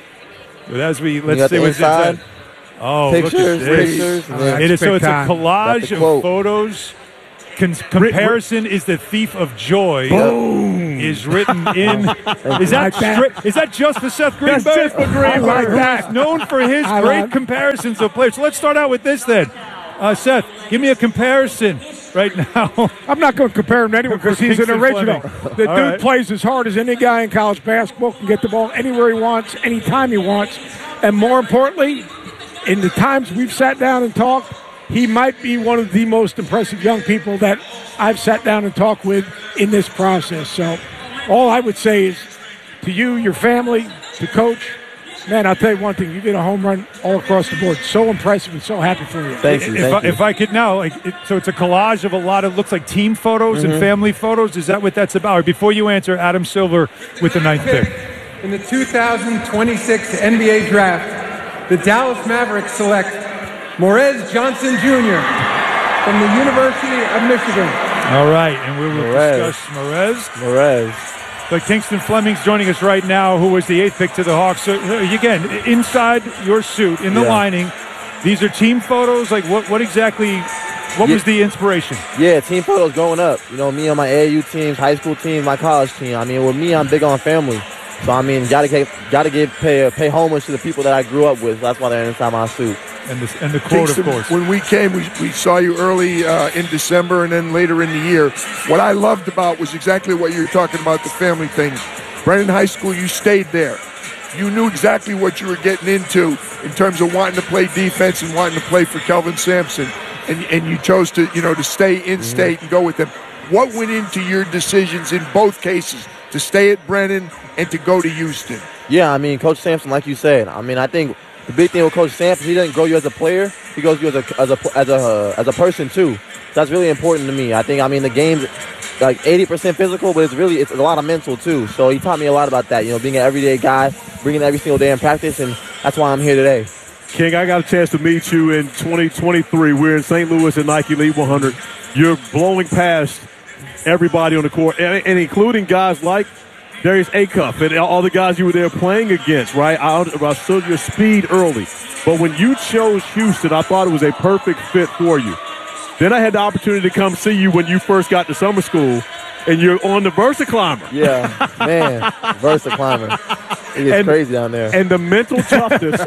S1: But as we
S11: You
S1: let's
S11: got
S1: see
S11: the
S1: what's
S11: inside.
S1: inside. Oh,
S11: Pictures,
S1: look at this.
S11: pictures, and
S1: Oh,
S11: then-
S1: it is so it's a
S3: Got the
S1: collage of
S11: quote.
S1: photos. Con- comparison is the thief of joy.
S2: Boom.
S1: Is written in. Is that
S3: Like that.
S1: stri- is that just for Seth Greenberg?
S2: That's just for Greenberg.
S3: I like
S1: who
S3: that.
S1: is known for his
S3: I
S1: great
S3: like-
S1: comparisons of players. So let's start out with this then. Uh, Seth, give me a comparison right now.
S3: I'm not going to compare him to anyone because he's an
S1: Kingston
S3: original.
S1: Fleming.
S3: The
S1: All
S3: dude
S1: right.
S3: plays as hard as any guy in college basketball, can get the ball anywhere he wants, anytime he wants. And more importantly, in the times we've sat down and talked, he might be one of the most impressive young people that I've sat down and talked with in this process. So all I would say is to you, your family, to Coach, man, I'll tell you one thing. You did a home run all across the board. So impressive and so happy for you.
S11: Thank you.
S1: If
S11: Thank
S1: I,
S11: you.
S1: if I could now, like, it, so it's a collage of a lot of looks like team photos
S11: Mm-hmm.
S1: and family photos. Is that what that's about? Or before you answer, Adam Silver with the ninth pick.
S6: In the two thousand twenty-six N B A Draft, the Dallas Mavericks select Morez Johnson Junior from the University of Michigan.
S1: All right, and we will
S11: Morez.
S1: discuss Morez.
S11: Morez.
S1: But Kingston Fleming's joining us right now, who was the eighth pick to the Hawks. So uh, again, inside your suit, in the
S11: Yeah.
S1: lining, these are team photos. Like what? What exactly? What
S11: Yeah.
S1: was the inspiration?
S11: Yeah, team photos growing up. You know, me on my A A U teams, high school team, my college team. I mean, with me, I'm big on family. So I mean, gotta get, gotta give pay pay homage to the people that I grew up with. That's why they're inside my suit.
S1: And the and the quote,
S4: Kingston,
S1: of course.
S4: When we came, we, we saw you early uh, in December and then later in the year. What I loved about was exactly what you were talking about, the family thing. Brennan High School, you stayed there. You knew exactly what you were getting into in terms of wanting to play defense and wanting to play for Kelvin Sampson. And, and you chose to, you know, to stay in state
S11: Mm-hmm.
S4: and go with them. What went into your decisions in both cases to stay at Brennan and to go to Houston?
S11: Yeah, I mean, Coach Sampson, like you said, I mean, I think the big thing with Coach Sampson, he doesn't grow you as a player. He grows you as a as a as a uh, as a person too. That's really important to me. I think, I mean, the game's like eighty percent physical, but it's really it's a lot of mental too. So he taught me a lot about that. You know, being an everyday guy, bringing it every single day in practice, and that's why I'm here today.
S2: King, I got a chance to meet you in twenty twenty-three. We're in Saint Louis at Nike Elite one hundred. You're blowing past everybody on the court, and, and including guys like Darius Acuff and all the guys you were there playing against, right? I, I showed your speed early. But when you chose Houston, I thought it was a perfect fit for you. Then I had the opportunity to come see you when you first got to summer school, and you're on the Versa Climber.
S11: Yeah, man, Versa Climber. It is
S2: And-
S11: crazy down there.
S2: And the mental toughness.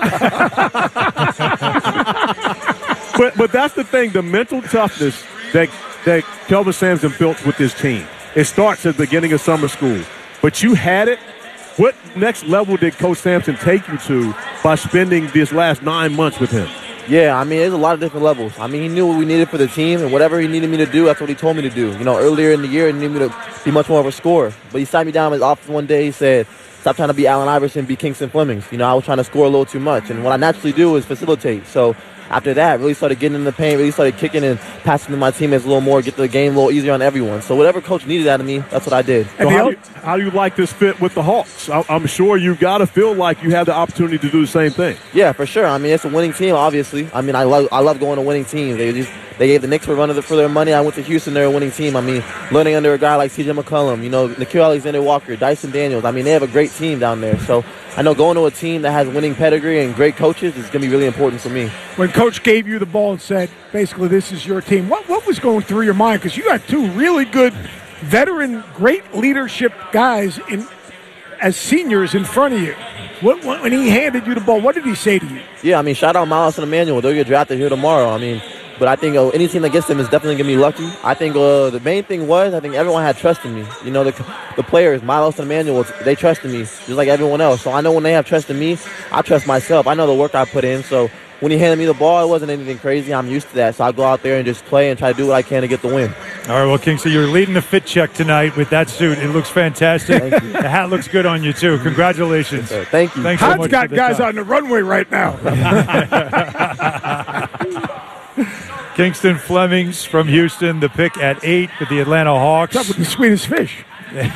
S2: but but that's the thing, the mental toughness that that Kelvin Sampson built with his team. It starts at the beginning of summer school. But you had it. What next level did Coach Sampson take you to by spending this last nine months with him?
S11: Yeah, I mean, there's a lot of different levels. I mean, he knew what we needed for the team, and whatever he needed me to do, that's what he told me to do. You know, earlier in the year, he needed me to be much more of a scorer. But he sat me down in his office one day. He said, stop trying to be Allen Iverson, be Kingston Flemings. You know, I was trying to score a little too much. And what I naturally do is facilitate. So after that, really started getting in the paint, really started kicking and passing to my teammates a little more, get the game a little easier on everyone. So whatever coach needed out of me, that's what I did.
S2: So how, do you, how do you like this fit with the Hawks? I, I'm sure you've got to feel like you have the opportunity to do the same thing.
S11: Yeah, for sure. I mean, it's a winning team, obviously. I mean, I love I love going to winning teams. They just they gave the Knicks for running for their money. I went to Houston; they're a winning team. I mean, learning under a guy like C J McCollum, you know, Nickeil Alexander-Walker, Dyson Daniels. I mean, they have a great team down there. So I know going to a team that has winning pedigree and great coaches is going to be really important for me.
S3: When Coach gave you the ball and said, basically, this is your team, what what was going through your mind? Because you got two really good veteran, great leadership guys in as seniors in front of you. What, what, when he handed you the ball, what did he say to you?
S11: Yeah, I mean, shout out Miles and Emmanuel. They'll get drafted here tomorrow. I mean, but I think uh, any team that gets them is definitely going to be lucky. I think uh, the main thing was I think everyone had trust in me. You know, the the players, Miles and Emmanuel, they trusted me just like everyone else. So I know when they have trust in me, I trust myself. I know the work I put in. So when he handed me the ball, it wasn't anything crazy. I'm used to that. So I go out there and just play and try to do what I can to get the win.
S1: All right, well, Kingston, you're leading the fit check tonight with that suit. It looks fantastic. The hat looks good on you, too. Congratulations.
S11: Yes, thank you.
S1: Thanks so
S3: Todd's
S1: much
S3: got
S1: for the
S3: guys
S1: time.
S3: on the runway right now.
S1: Kingston Flemings from Houston, the pick at eight with the Atlanta Hawks.
S3: What's up with the Swedish fish?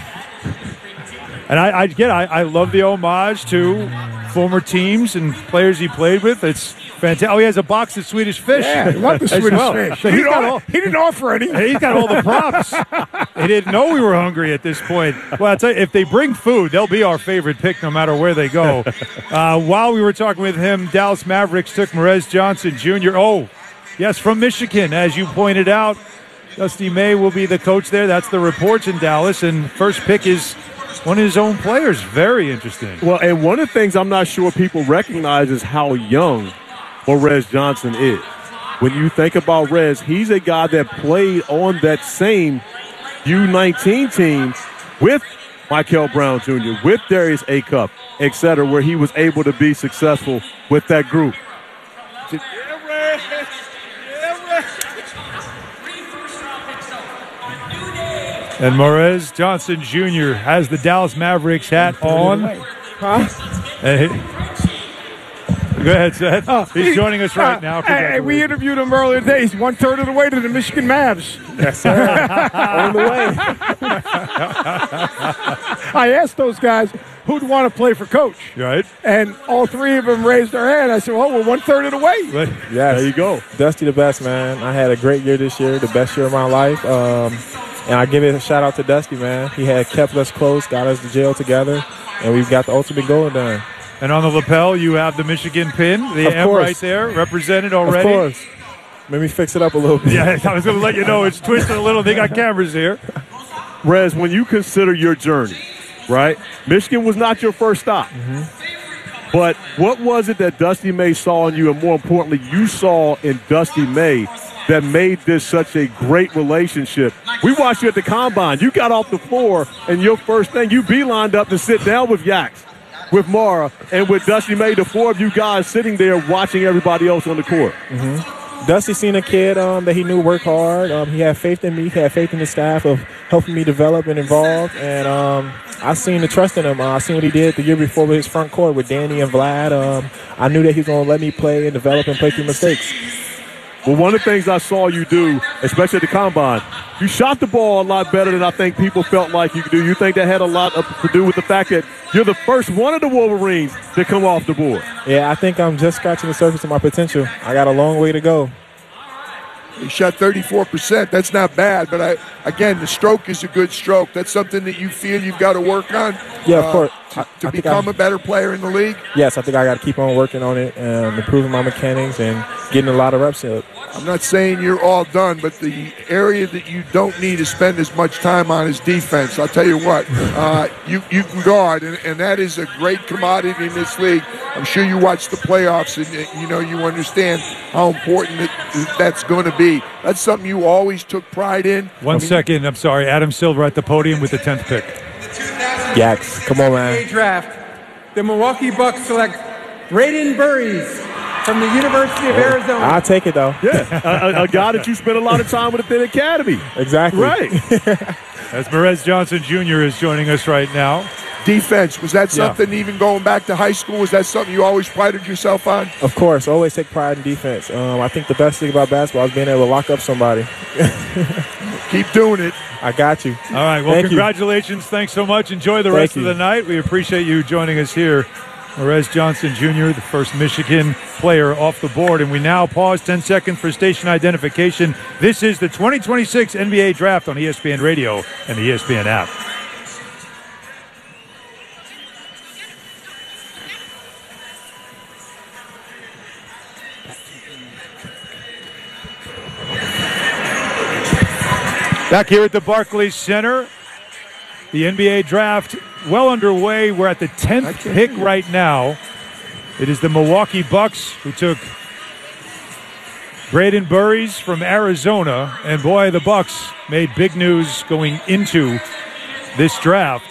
S1: And I, I get, I, I love the homage to former teams and players he played with. It's fantastic. Oh, he has a box of Swedish fish.
S3: Yeah, I love the Swedish
S1: well.
S3: fish.
S1: So
S3: he,
S1: he's
S3: didn't
S1: got
S3: offer,
S1: all,
S3: he didn't offer any.
S1: He's got all the props. He didn't know we were hungry at this point. Well, I'll tell you, if they bring food, they'll be our favorite pick no matter where they go. Uh, while we were talking with him, Dallas Mavericks took Morez Johnson Junior Oh, yes, from Michigan, as you pointed out. Dusty May will be the coach there. That's the reports in Dallas. And first pick is one of his own players. Very interesting.
S2: Well, and one of the things I'm not sure people recognize is how young Morez Johnson is. When you think about Rez, he's a guy that played on that same U nineteen team with Michael Brown Junior, with Darius Acup, et cetera, where he was able to be successful with that group.
S1: And Morez Johnson Junior has the Dallas Mavericks hat on.
S3: Huh?
S1: Hey, go ahead, Seth.
S3: Oh,
S1: He's joining us right
S3: uh,
S1: now.
S3: Hey, we interviewed him earlier today. He's one third of the way to the Michigan Mavs.
S16: Yes, sir. On the way.
S3: I asked those guys who'd want to play for coach.
S1: Right.
S3: And all three of them raised their hand. I said, well, we're one third of the way.
S1: Right.
S16: Yes.
S2: There you go.
S16: Dusty the best, man. I had a great year this year, the best year of my life. Um, and I give it a shout out to Dusty, man. He had kept us close, got us to jail together, and we've got the ultimate goal done.
S1: And on the lapel, you have the Michigan pin, the
S16: Of
S1: M
S16: course.
S1: right there, represented already.
S16: Of course. Let me fix it up a little bit.
S1: Yeah, I was going to let you know it's twisted a little. They got cameras here.
S2: Rez, when you consider your journey, right, Michigan was not your first stop.
S16: Mm-hmm.
S2: But what was it that Dusty May saw in you, and more importantly, you saw in Dusty May that made this such a great relationship? We watched you at the Combine. You got off the floor, and your first thing, you beelined up to sit down with Yaks, with Mara, and with Dusty May, the four of you guys sitting there watching everybody else on the court.
S16: Mm-hmm. Dusty seen a kid um, that he knew worked hard. Um, he had faith in me. He had faith in the staff of helping me develop and evolve. And um, I seen the trust in him. Uh, I seen what he did the year before with his front court with Danny and Vlad. Um, I knew that he was going to let me play and develop and play through mistakes.
S2: Well, one of the things I saw you do, especially at the Combine, you shot the ball a lot better than I think people felt like you could do. You think that had a lot to do with the fact that you're the first one of the Wolverines to come off the board?
S16: Yeah, I think I'm just scratching the surface of my potential. I got a long way to go.
S4: He shot thirty-four percent. That's not bad, but I again, the stroke is a good stroke. That's something that you feel you've got to work on.
S16: Yeah, of
S4: uh,
S16: course.
S4: To,
S16: I,
S4: to
S16: I
S4: become
S16: I,
S4: a better player in the league.
S16: Yes, I think I got to keep on working on it, um, improving my mechanics, and getting a lot of reps in.
S4: I'm not saying you're all done, but the area that you don't need to spend as much time on is defense. I'll tell you what, uh, you you can guard, and, and that is a great commodity in this league. I'm sure you watch the playoffs, and you know you understand how important it, that's going to be. That's something you always took pride in.
S1: One
S4: I mean,
S1: second, I'm sorry. Adam Silver at the podium with the tenth pick.
S16: Yaks, come on, man.
S6: Draft. The Milwaukee Bucks select Braden Burries from the University of Arizona.
S16: I'll take it, though.
S2: Yeah, a, a, a guy that you spent a lot of time with at the academy.
S16: Exactly.
S2: Right.
S1: As Morez Johnson Junior is joining us right now.
S4: Defense, was that
S1: Yeah.
S4: something even going back to high school? Was that something you always prided yourself on?
S16: Of course, always take pride in defense. Um, I think the best thing about basketball is being able to lock up somebody.
S4: Keep doing it.
S16: I got you.
S1: All right, well,
S16: Thank
S1: congratulations. You. Thanks so much. Enjoy the
S16: Thank
S1: rest
S16: you.
S1: of the night. We appreciate you joining us here. Morez Johnson Junior, the first Michigan player off the board. And we now pause ten seconds for station identification. This is the twenty twenty-six N B A Draft on E S P N Radio and the E S P N app. Back here at the Barclays Center, the N B A Draft well underway. We're at the tenth pick right now. It is the Milwaukee Bucks who took Braden Burries from Arizona. And boy, the Bucks made big news going into this draft.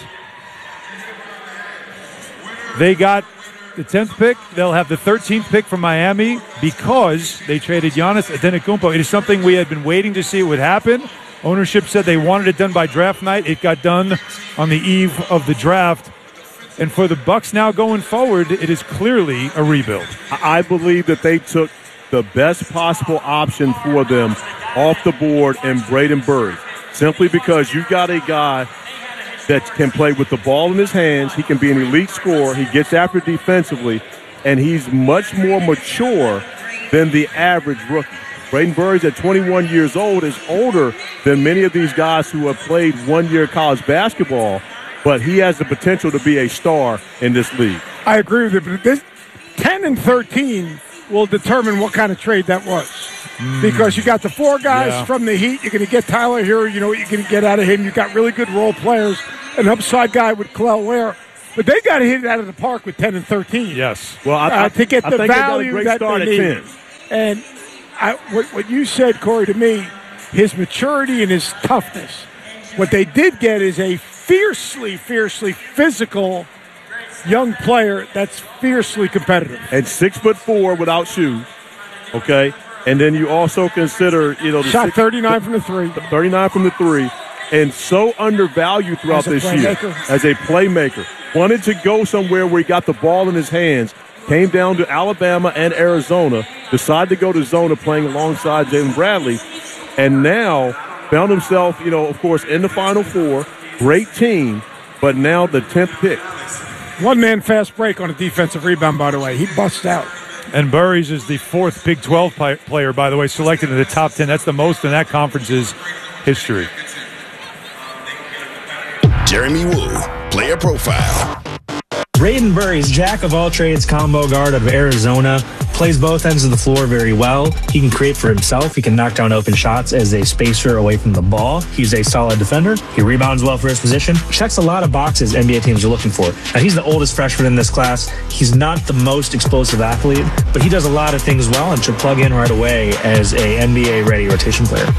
S1: They got the tenth pick. They'll have the thirteenth pick from Miami because they traded Giannis Antetokounmpo. It is something we had been waiting to see would happen. Ownership said they wanted it done by draft night. It got done on the eve of the draft. And for the Bucks now going forward, it is clearly a rebuild.
S2: I believe that they took the best possible option for them off the board in Braden Burry, simply because you got a guy that can play with the ball in his hands. He can be an elite scorer. He gets after defensively, and he's much more mature than the average rookie. Braden Burry's at twenty-one years old, is older than many of these guys who have played one-year college basketball, but he has the potential to be a star in this league.
S3: I agree with you, but this ten and thirteen will determine what kind of trade that was. Mm. Because you got the four guys yeah. from the Heat. You're going to get Tyler Hero. You know what you're going to get out of him. You got really good role players. An upside guy with Kel'el Ware. But they got to hit it out of the park with ten and thirteen.
S1: Yes.
S2: Well, I,
S3: uh, to get
S2: I
S3: the
S2: think
S3: value
S2: they
S3: that
S2: got a great
S3: they
S2: start
S3: need.
S2: at ten.
S3: And I, what, what you said, Corey, to me, his maturity and his toughness. What they did get is a fiercely, fiercely physical young player that's fiercely competitive.
S2: And six foot four without shoes. Okay. And then you also consider, you know, the
S3: shot
S2: six,
S3: thirty-nine from the three.
S2: thirty-nine from the three. And so undervalued throughout this year as a playmaker. Wanted to go somewhere where he got the ball in his hands. Came down to Alabama and Arizona. Decided to go to Zona playing alongside Jalen Bradley. And now found himself, you know, of course, in the Final Four. Great team, but now the tenth pick.
S3: One-man fast break on a defensive rebound, by the way. He busts out.
S1: And Burries is the fourth Big twelve player, by the way, selected in the top ten. That's the most in that conference's history.
S7: Jeremy Woo, player profile.
S8: Braden Burries, jack of all trades, combo guard out of Arizona, plays both ends of the floor very well. He can create for himself. He can knock down open shots as a spacer away from the ball. He's a solid defender. He rebounds well for his position. Checks a lot of boxes N B A teams are looking for. Now, he's the oldest freshman in this class. He's not the most explosive athlete, but he does a lot of things well and should plug in right away as a N B A-ready rotation player.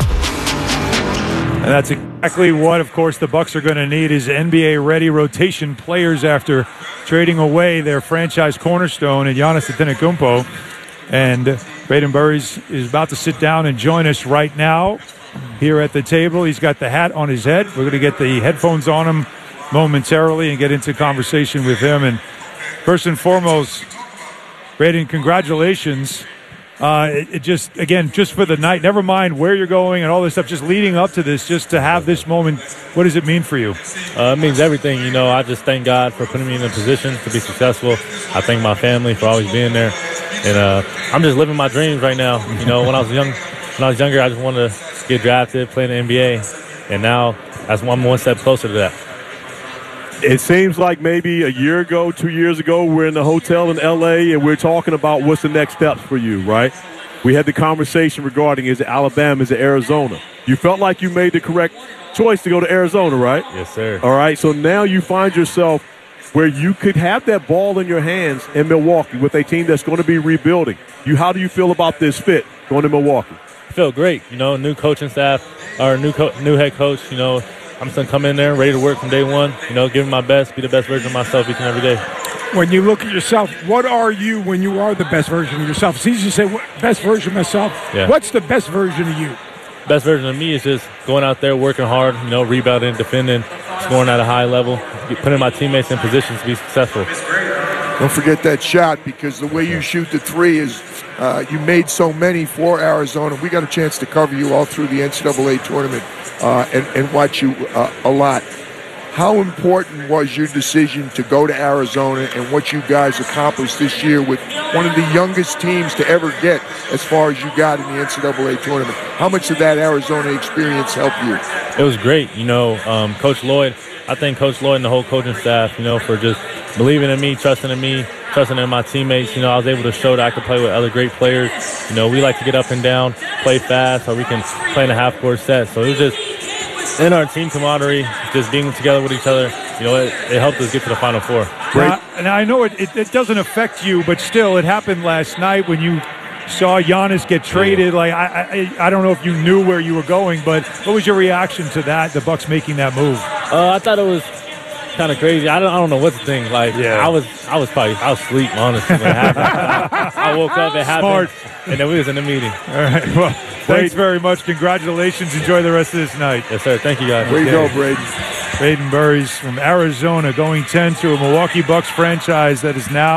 S1: And that's exactly what, of course, the Bucks are going to need is N B A-ready rotation players after trading away their franchise cornerstone in Giannis Antetokounmpo. And Braden Burries is about to sit down and join us right now here at the table. He's got the hat on his head. We're going to get the headphones on him momentarily and get into conversation with him. And first and foremost, Braden, congratulations. Uh, it, it just, again, just for the night, never mind where you're going and all this stuff, just leading up to this, just to have this moment, what does it mean for you?
S17: Uh, it means everything. You know, I just thank God for putting me in a position to be successful. I thank my family for always being there. And uh, I'm just living my dreams right now. You know, when I was young, when I was younger, I just wanted to get drafted, play in the N B A. And now that's one, one step closer to that.
S2: It seems like maybe a year ago, two years ago, we're in the hotel in L A and we're talking about what's the next steps for you, right? We had the conversation regarding is it Alabama, is it Arizona? You felt like you made the correct choice to go to Arizona, right?
S17: Yes, sir.
S2: All right, so now you find yourself where you could have that ball in your hands in Milwaukee with a team that's going to be rebuilding. You, how do you feel about this fit going to Milwaukee?
S17: I feel great. You know, new coaching staff, or new co- new head coach, you know, I'm just going to come in there ready to work from day one, you know, give my best, be the best version of myself each and every day.
S3: When you look at yourself, what are you when you are the best version of yourself? It's easy to say, what, best version of myself.
S17: Yeah.
S3: What's the best version of you?
S17: Best version of me is just going out there, working hard, you know, rebounding, defending, scoring at a high level, putting my teammates in positions to be successful.
S4: Don't forget that shot, because the way you shoot the three is uh, you made so many for Arizona. We got a chance to cover you all through the N C double A tournament uh, and, and watch you uh, a lot. How important was your decision to go to Arizona and what you guys accomplished this year with one of the youngest teams to ever get as far as you got in the N C double A tournament? How much did that Arizona experience help you?
S17: It was great. You know, um, Coach Lloyd, I thank Coach Lloyd and the whole coaching staff, you know, for just believing in me, trusting in me, trusting in my teammates. You know, I was able to show that I could play with other great players. You know, we like to get up and down, play fast, or we can play in a half-court set. So it was just in our team camaraderie, just being together with each other, you know, it, it helped us get to the Final Four.
S1: Now, and I know it, it, it doesn't affect you, but still, it happened last night when you saw Giannis get traded. Like I, I, I don't know if you knew where you were going, but what was your reaction to that? The Bucks making that move?
S17: Uh, I thought it was kind of crazy. I don't, I don't know what to think. Like, yeah. I was, I was probably, I was asleep, honestly, when it happened. I woke up, it happened, Smart. and then we was in the meeting.
S1: All right. Well, thanks very much. Congratulations. Enjoy the rest of this night.
S17: Yes, sir. Thank you, guys.
S4: Way to go, Braden.
S1: Braden Burries from Arizona, going ten to a Milwaukee Bucks franchise that is now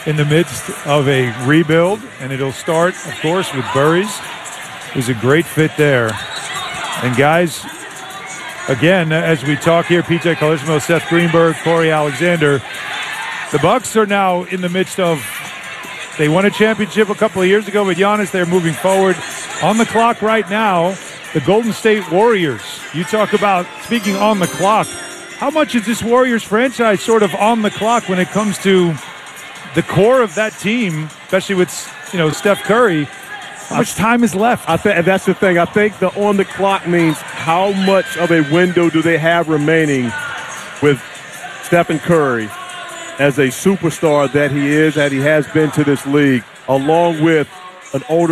S1: in the midst of a rebuild, and it'll start, of course, with Burries, who's a great fit there. And guys, again, as we talk here, P J Carlesimo, Seth Greenberg, Corey Alexander, the Bucks are now in the midst of, they won a championship a couple of years ago with Giannis. They're moving forward. On the clock right now, the Golden State Warriors. You talk about, speaking on the clock, how much is this Warriors franchise sort of on the clock when it comes to the core of that team, especially with, you know, Steph Curry? How much time is left?
S2: I think that's the thing. I think the on the clock means how much of a window do they have remaining with Stephen Curry as a superstar that he is, that he has been to this league, along with an older